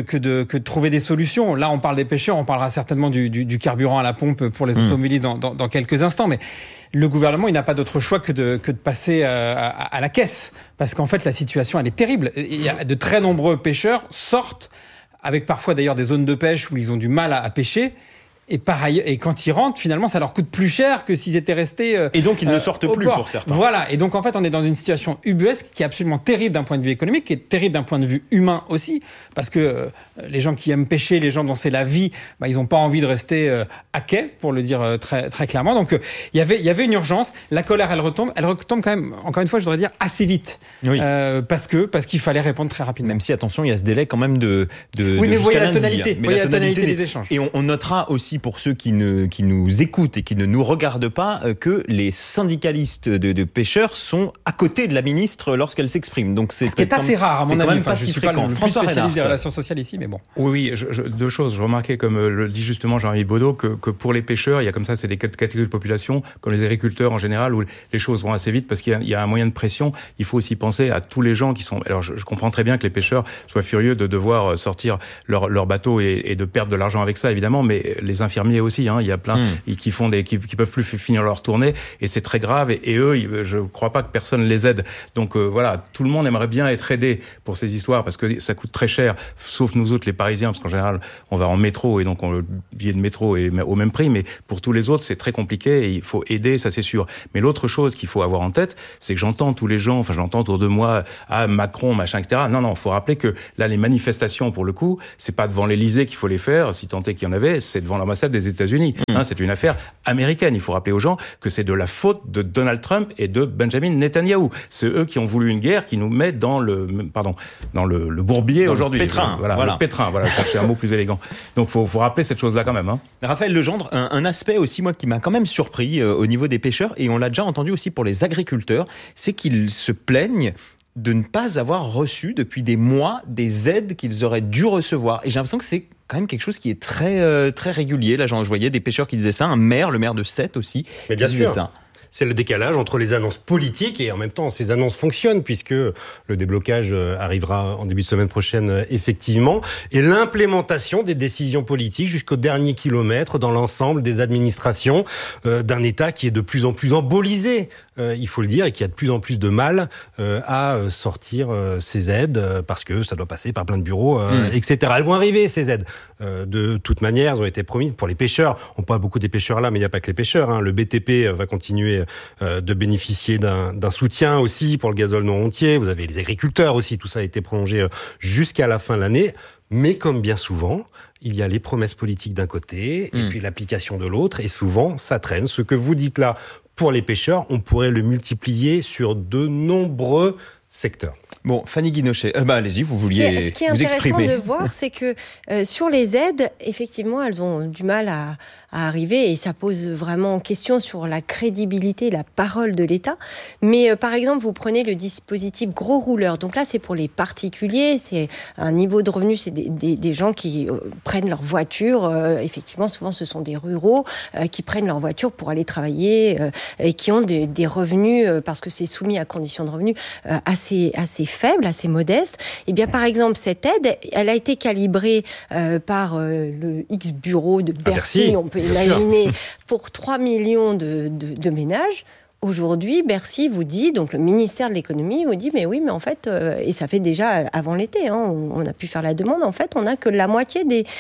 de trouver des solutions. Là, on parle des pêcheurs, on parlera certainement du carburant à la pompe pour les automobilistes dans quelques instants, mais le gouvernement, il n'a pas d'autre choix que de passer à la caisse, parce qu'en fait, la situation, elle est terrible. Il y a de très nombreux pêcheurs sortent, avec parfois d'ailleurs des zones de pêche où ils ont du mal à pêcher. Et pareil, et quand ils rentrent, finalement, ça leur coûte plus cher que s'ils étaient restés. Et donc ils ne sortent plus pour certains. Voilà. Et donc en fait, on est dans une situation ubuesque qui est absolument terrible d'un point de vue économique, qui est terrible d'un point de vue humain aussi, parce que les gens qui aiment pêcher, les gens dont c'est la vie, ils n'ont pas envie de rester à quai, pour le dire très très clairement. Donc il y avait une urgence. La colère, elle retombe quand même. Encore une fois, je voudrais dire assez vite, parce qu'il fallait répondre très rapidement. Même si attention, il y a ce délai quand même de oui, mais vous voyez la tonalité. Vous voyez la tonalité des échanges. Et on notera aussi pour ceux qui nous écoutent et qui ne nous regardent pas, que les syndicalistes de pêcheurs sont à côté de la ministre lorsqu'elle s'exprime. Donc c'est assez rare, à mon avis. Pas je si suis pas le plus spécialiste des relations sociales ici, mais bon. Oui, deux choses. Je remarquais, comme le dit justement Jean-Yves Baudot, que pour les pêcheurs, il y a comme ça, c'est des catégories de population, comme les agriculteurs en général, où les choses vont assez vite parce qu'il y a un moyen de pression. Il faut aussi penser à tous les gens qui sont... Alors, je comprends très bien que les pêcheurs soient furieux de devoir sortir leur bateau et de perdre de l'argent avec ça, évidemment, mais les infirmiers aussi, il y a plein qui peuvent plus finir leur tournée, et c'est très grave, et eux, je crois pas que personne les aide. Donc voilà, tout le monde aimerait bien être aidé pour ces histoires, parce que ça coûte très cher, sauf nous autres les Parisiens, parce qu'en général on va en métro, et donc le billet de métro est au même prix, mais pour tous les autres c'est très compliqué, et il faut aider, ça c'est sûr. Mais l'autre chose qu'il faut avoir en tête, c'est que j'entends tous les gens, j'entends autour de moi, Macron, machin, etc. Non, il faut rappeler que là, les manifestations, pour le coup, c'est pas devant l'Élysée qu'il faut les faire, si tant est qu'il y en avait, c'est devant l'ambassade des États-Unis. C'est une affaire américaine. Il faut rappeler aux gens que c'est de la faute de Donald Trump et de Benjamin Netanyahou. C'est eux qui ont voulu une guerre qui nous met dans le bourbier aujourd'hui. Le pétrin. Le pétrin. Voilà, chercher un mot plus élégant. Donc, faut rappeler cette chose-là quand même. Raphaël Legendre, un aspect aussi, moi, qui m'a quand même surpris au niveau des pêcheurs, et on l'a déjà entendu aussi pour les agriculteurs, c'est qu'ils se plaignent de ne pas avoir reçu depuis des mois des aides qu'ils auraient dû recevoir. Et j'ai l'impression que c'est quand même quelque chose qui est très, très régulier. Là, je voyais des pêcheurs qui disaient ça, le maire de Sète aussi. Mais bien sûr. Ça. C'est le décalage entre les annonces politiques et en même temps ces annonces fonctionnent puisque le déblocage arrivera en début de semaine prochaine effectivement, et l'implémentation des décisions politiques jusqu'au dernier kilomètre dans l'ensemble des administrations d'un État qui est de plus en plus embolisé, il faut le dire, et qui a de plus en plus de mal à sortir ces aides parce que ça doit passer par plein de bureaux, etc. Elles vont arriver ces aides. De toute manière, elles ont été promises pour les pêcheurs. On parle beaucoup des pêcheurs là, mais il n'y a pas que les pêcheurs. Le BTP va continuer de bénéficier d'un soutien aussi pour le gazole non routier. Vous avez les agriculteurs aussi, tout ça a été prolongé jusqu'à la fin de l'année. Mais comme bien souvent, il y a les promesses politiques d'un côté et puis l'application de l'autre, et souvent ça traîne. Ce que vous dites là pour les pêcheurs, on pourrait le multiplier sur de nombreux secteurs. Bon, Fanny Guinochet, allez-y, vous vouliez vous exprimer. Ce qui est intéressant de voir, c'est que sur les aides, effectivement, elles ont du mal à arriver, et ça pose vraiment question sur la crédibilité, la parole de l'État. Mais par exemple, vous prenez le dispositif gros rouleur. Donc là, c'est pour les particuliers, c'est un niveau de revenu, c'est des gens qui prennent leur voiture. Effectivement, souvent, ce sont des ruraux qui prennent leur voiture pour aller travailler et qui ont des revenus, parce que c'est soumis à conditions de revenus assez faible, assez modeste. Et bien, par exemple, cette aide, elle a été calibrée par le X bureau de Bercy, on peut imaginer, pour 3 millions de ménages. Aujourd'hui, Bercy vous dit, donc le ministère de l'économie vous dit, mais oui, mais en fait, et ça fait déjà avant l'été, on a pu faire la demande, en fait, on n'a que la moitié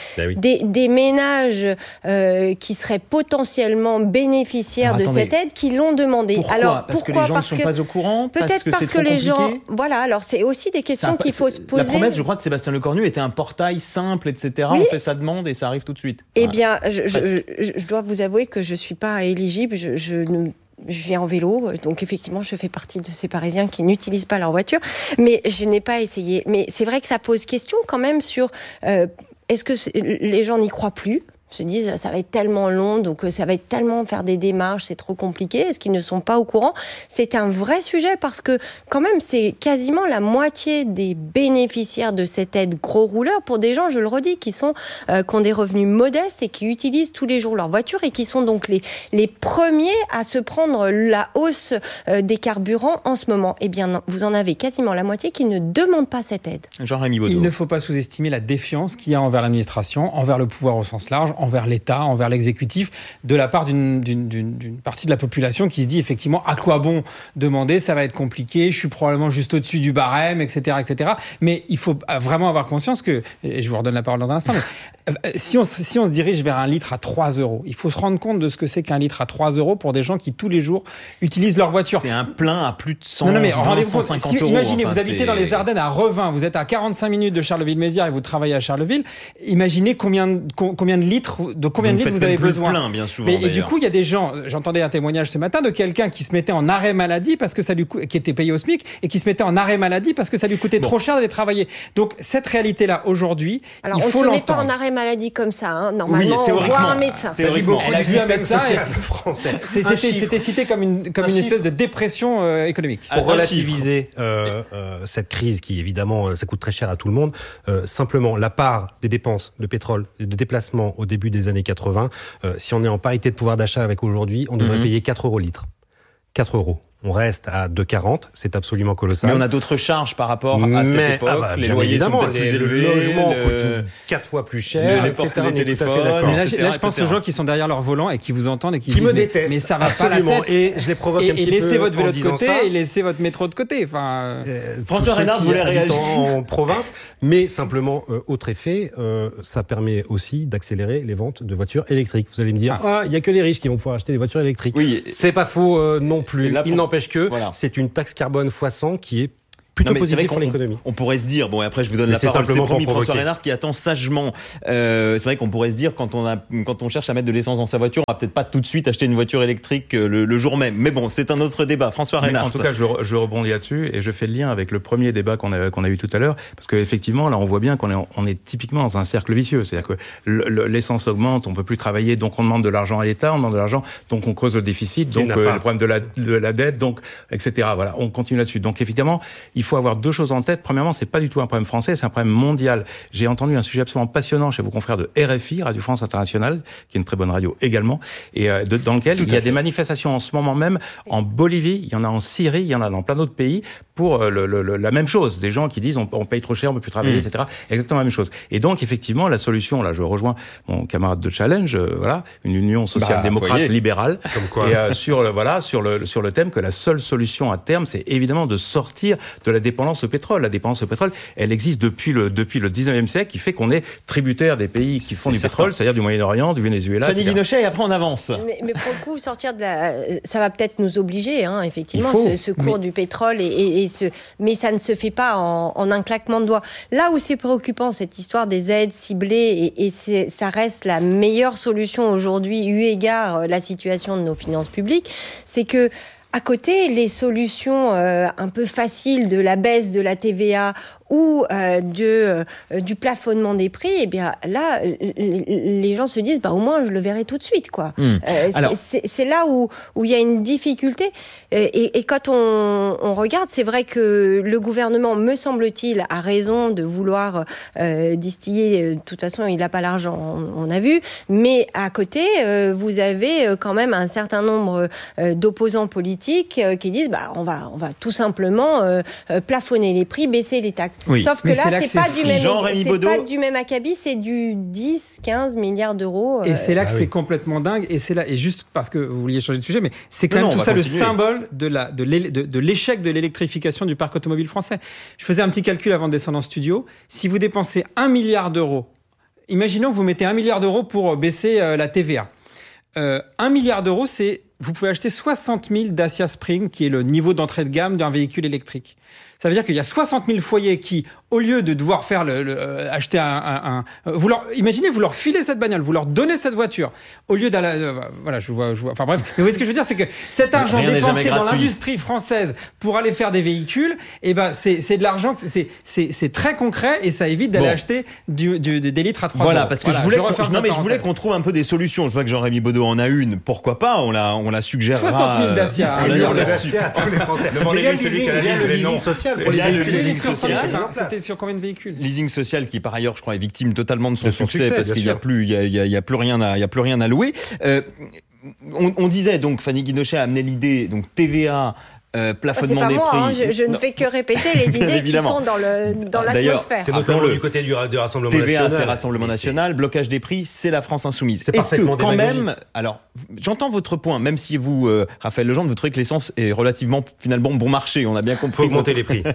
des ménages qui seraient potentiellement bénéficiaires de cette aide qui l'ont demandé. Pourquoi ? Parce que les gens ne sont pas au courant ? Peut-être parce que les gens... Voilà, alors c'est aussi des questions qu'il faut se poser. La promesse, je crois, de Sébastien Lecornu était un portail simple, etc. Oui. On fait sa demande et ça arrive tout de suite. Eh bien, je dois vous avouer que je ne suis pas éligible, je viens en vélo, donc effectivement, je fais partie de ces Parisiens qui n'utilisent pas leur voiture, mais je n'ai pas essayé. Mais c'est vrai que ça pose question quand même sur est-ce que les gens n'y croient plus ? se disent ça va être tellement long, donc ça va être tellement faire des démarches, c'est trop compliqué. Est-ce qu'ils ne sont pas au courant ? C'est un vrai sujet parce que quand même c'est quasiment la moitié des bénéficiaires de cette aide gros rouleurs pour des gens, je le redis, qui ont des revenus modestes et qui utilisent tous les jours leur voiture et qui sont donc les premiers à se prendre la hausse des carburants en ce moment. Eh bien non, vous en avez quasiment la moitié qui ne demandent pas cette aide. Jean-Rémy Baudot. Il ne faut pas sous-estimer la défiance qu'il y a envers l'administration, envers le pouvoir au sens large, envers l'État, envers l'exécutif, de la part d'une partie de la population qui se dit effectivement à quoi bon demander, ça va être compliqué, je suis probablement juste au-dessus du barème, etc., etc. Mais il faut vraiment avoir conscience que, et je vous redonne la parole dans un instant, mais si on se dirige vers un litre à 3 €, il faut se rendre compte de ce que c'est qu'un litre à 3 € pour des gens qui tous les jours utilisent leur voiture. C'est un plein à plus de 100, non, mais 150 €. Imaginez, vous habitez dans les Ardennes à Revin, vous êtes à 45 minutes de Charleville-Mézières et vous travaillez à Charleville. Imaginez combien de litres vous avez besoin. Plein, bien souvent, et du coup, il y a des gens, j'entendais un témoignage ce matin de quelqu'un qui se mettait en arrêt maladie parce que qui était payé au SMIC et qui se mettait en arrêt maladie parce que ça lui coûtait trop cher d'aller travailler. Donc cette réalité-là aujourd'hui, il faut l'entendre. On ne se met pas en arrêt maladie comme ça. Hein. Normalement, on voit un médecin. Théoriquement, elle a vu un médecin. C'était cité comme une espèce de dépression économique. Pour relativiser cette crise qui évidemment ça coûte très cher à tout le monde, simplement la part des dépenses de pétrole et de déplacement au début des années 80, si on est en parité de pouvoir d'achat avec aujourd'hui, on devrait payer 4 € litre. 4 €. On reste à 2,40, c'est absolument colossal. Mais on a d'autres charges par rapport à cette époque. Les loyers sont peut-être plus élevés. Le logement coûte 4 fois plus cher, les portables, les téléphones. Là, je pense aux gens qui sont derrière leur volant et qui vous entendent et qui me disent détestent. Mais ça va absolument. pas la tête. Et je les provoque un petit peu. Et laissez votre vélo en de côté ça. et laissez votre métro de côté. François Reynard voulait réagir en province, mais simplement autre effet, ça permet aussi d'accélérer les ventes de voitures électriques. Vous allez me dire, il y a que les riches qui vont pouvoir acheter des voitures électriques. Oui, c'est pas faux non plus. Là, Il n'empêche que c'est une taxe carbone x100 qui est plutôt positif pour l'économie. On pourrait se dire, bon, et après je vous donne la parole, c'est promis, François Reynard qui attend sagement. C'est vrai qu'on pourrait se dire, quand on cherche à mettre de l'essence dans sa voiture, on va peut-être pas tout de suite acheter une voiture électrique le jour même. Mais bon, c'est un autre débat. François Reynard. En tout cas, je rebondis là-dessus et je fais le lien avec le premier débat qu'on a eu tout à l'heure, parce qu'effectivement, là, on voit bien qu'on est typiquement dans un cercle vicieux. C'est-à-dire que l'essence augmente, on peut plus travailler, donc on demande de l'argent à l'État, on demande de l'argent, donc on creuse le déficit, donc le problème de la dette, donc, etc. Voilà, on continue là-dessus. Donc évidemment, il faut avoir deux choses en tête. Premièrement, c'est pas du tout un problème français, c'est un problème mondial. J'ai entendu un sujet absolument passionnant chez vos confrères de RFI, Radio France Internationale, qui est une très bonne radio également, et dans lequel il y a des manifestations en ce moment même en Bolivie, il y en a en Syrie, il y en a dans plein d'autres pays pour la même chose. Des gens qui disent on paye trop cher, on peut plus travailler, etc. Exactement la même chose. Et donc effectivement, la solution, là, je rejoins mon camarade de Challenge, voilà, une union social-démocrate libérale, et sur le thème que la seule solution à terme, c'est évidemment de sortir de la dépendance au pétrole. La dépendance au pétrole, elle existe depuis le 19e siècle, qui fait qu'on est tributaire des pays qui font du pétrole, c'est-à-dire du Moyen-Orient, du Venezuela. Fanny Guinochet, et après on avance. Mais pour le coup, sortir de ça va peut-être nous obliger, effectivement, ce cours du pétrole, mais ça ne se fait pas en un claquement de doigts. Là où c'est préoccupant, cette histoire des aides ciblées, ça reste la meilleure solution aujourd'hui, eu égard la situation de nos finances publiques, c'est que à côté, les solutions un peu faciles de la baisse de la TVA ou du plafonnement des prix, eh bien là, les gens se disent, au moins je le verrai tout de suite, quoi. C'est là où il y a une difficulté. Et quand on regarde, c'est vrai que le gouvernement, me semble-t-il, a raison de vouloir distiller. De toute façon, il n'a pas l'argent, on a vu. Mais à côté, vous avez quand même un certain nombre d'opposants politiques qui disent, on va tout simplement plafonner les prix, baisser les taxes. Oui. Sauf que là, c'est pas du même acabit, c'est du 10-15 milliards d'euros. Et c'est là que c'est complètement dingue. Et c'est là, et juste parce que vous vouliez changer de sujet, mais c'est quand même tout ça le symbole de l'échec de l'électrification du parc automobile français. Je faisais un petit calcul avant de descendre en studio. Si vous dépensez 1 milliard d'euros, imaginons que vous mettez 1 milliard d'euros pour baisser la TVA. 1 milliard d'euros, vous pouvez acheter 60 000 Dacia Spring, qui est le niveau d'entrée de gamme d'un véhicule électrique. Ça veut dire qu'il y a 60 000 foyers qui, au lieu de devoir faire acheter imaginez, vous leur filez cette bagnole, vous leur donnez cette voiture, au lieu d'aller, voilà, je vois, enfin bref, mais vous voyez ce que je veux dire, c'est que cet argent dépensé dans l'industrie française pour aller faire des véhicules, c'est de l'argent, c'est très concret et ça évite d'aller acheter des litres à 3 voilà, euros. parce que je voulais qu'on trouve un peu des solutions. Je vois que Jean-Rémy Baudot en a une. Pourquoi pas? On la suggérera. 60 000 Dacia. Dacia à tous les Français. Il y a le leasing social pour les véhicules. C'était sur combien de véhicules? Leasing social qui, par ailleurs, je crois, est victime totalement de son succès parce qu'il n'y a plus rien à louer. On disait donc, Fanny Guinochet a amené l'idée, donc TVA. Plafonnement des prix. Je ne fais que répéter les idées qui sont dans l'atmosphère. C'est notamment du côté du Rassemblement TVA, national. C'est Rassemblement national. Blocage des prix, c'est la France insoumise. C'est Est-ce que quand démagogique. même, alors j'entends votre point, même si vous, Raphaël Legendre, vous trouvez que l'essence est relativement finalement bon marché. On a bien compris. Faut augmenter les prix.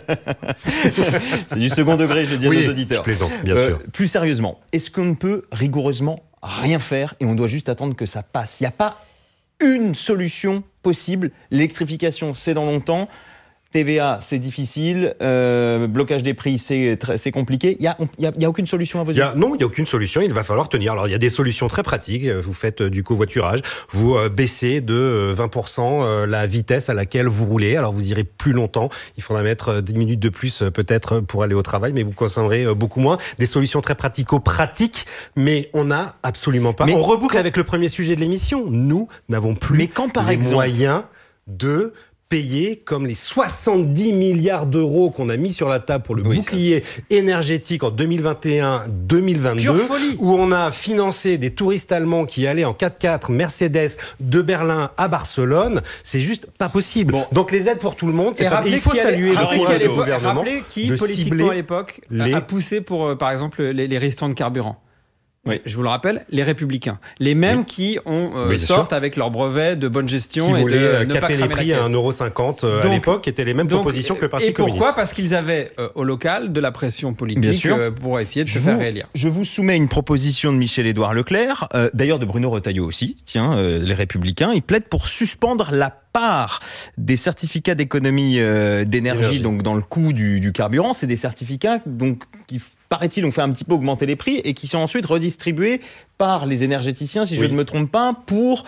C'est du second degré, je le dis à nos auditeurs. Je plaisante, bien sûr. Plus sérieusement, est-ce qu'on ne peut rigoureusement rien faire et on doit juste attendre que ça passe? Il n'y a pas une solution possible. L'électrification, c'est dans longtemps. TVA, c'est difficile. Blocage des prix, c'est compliqué. Il y a aucune solution à vos yeux? Non, il n'y a aucune solution. Il va falloir tenir. Alors, il y a des solutions très pratiques. Vous faites du covoiturage. Vous baissez de 20% la vitesse à laquelle vous roulez. Alors, vous irez plus longtemps. Il faudra mettre 10 minutes de plus peut-être pour aller au travail, mais vous consommerez beaucoup moins. Des solutions très pratico-pratiques, mais on n'a absolument pas. On reboucle avec le premier sujet de l'émission. Nous n'avons plus les moyens de payer comme les 70 milliards d'euros qu'on a mis sur la table pour le bouclier énergétique en 2021-2022, où on a financé des touristes allemands qui allaient en 4x4 Mercedes de Berlin à Barcelone. C'est juste pas possible. Donc les aides pour tout le monde, c'est pas... Il faut saluer le courage du gouvernement. Rappelez qui, politiquement à l'époque, a poussé pour, par exemple, les restaurants de carburant. Oui, je vous le rappelle, les Républicains, les mêmes qui sortent avec leur brevet de bonne gestion qui et de ne pas cramer les prix à 1,50 € à l'époque, qui étaient les mêmes propositions que le Parti communiste. Et pourquoi ? Parce qu'ils avaient au local de la pression politique pour essayer de se faire réélire. Je vous soumets une proposition de Michel-Édouard Leclerc, d'ailleurs de Bruno Retailleau aussi, les Républicains, ils plaident pour suspendre la part des certificats d'économie d'énergie, donc dans le coût du carburant. C'est des certificats donc qui, paraît-il, ont fait un petit peu augmenter les prix et qui sont ensuite redistribués par les énergéticiens, si je ne me trompe pas, pour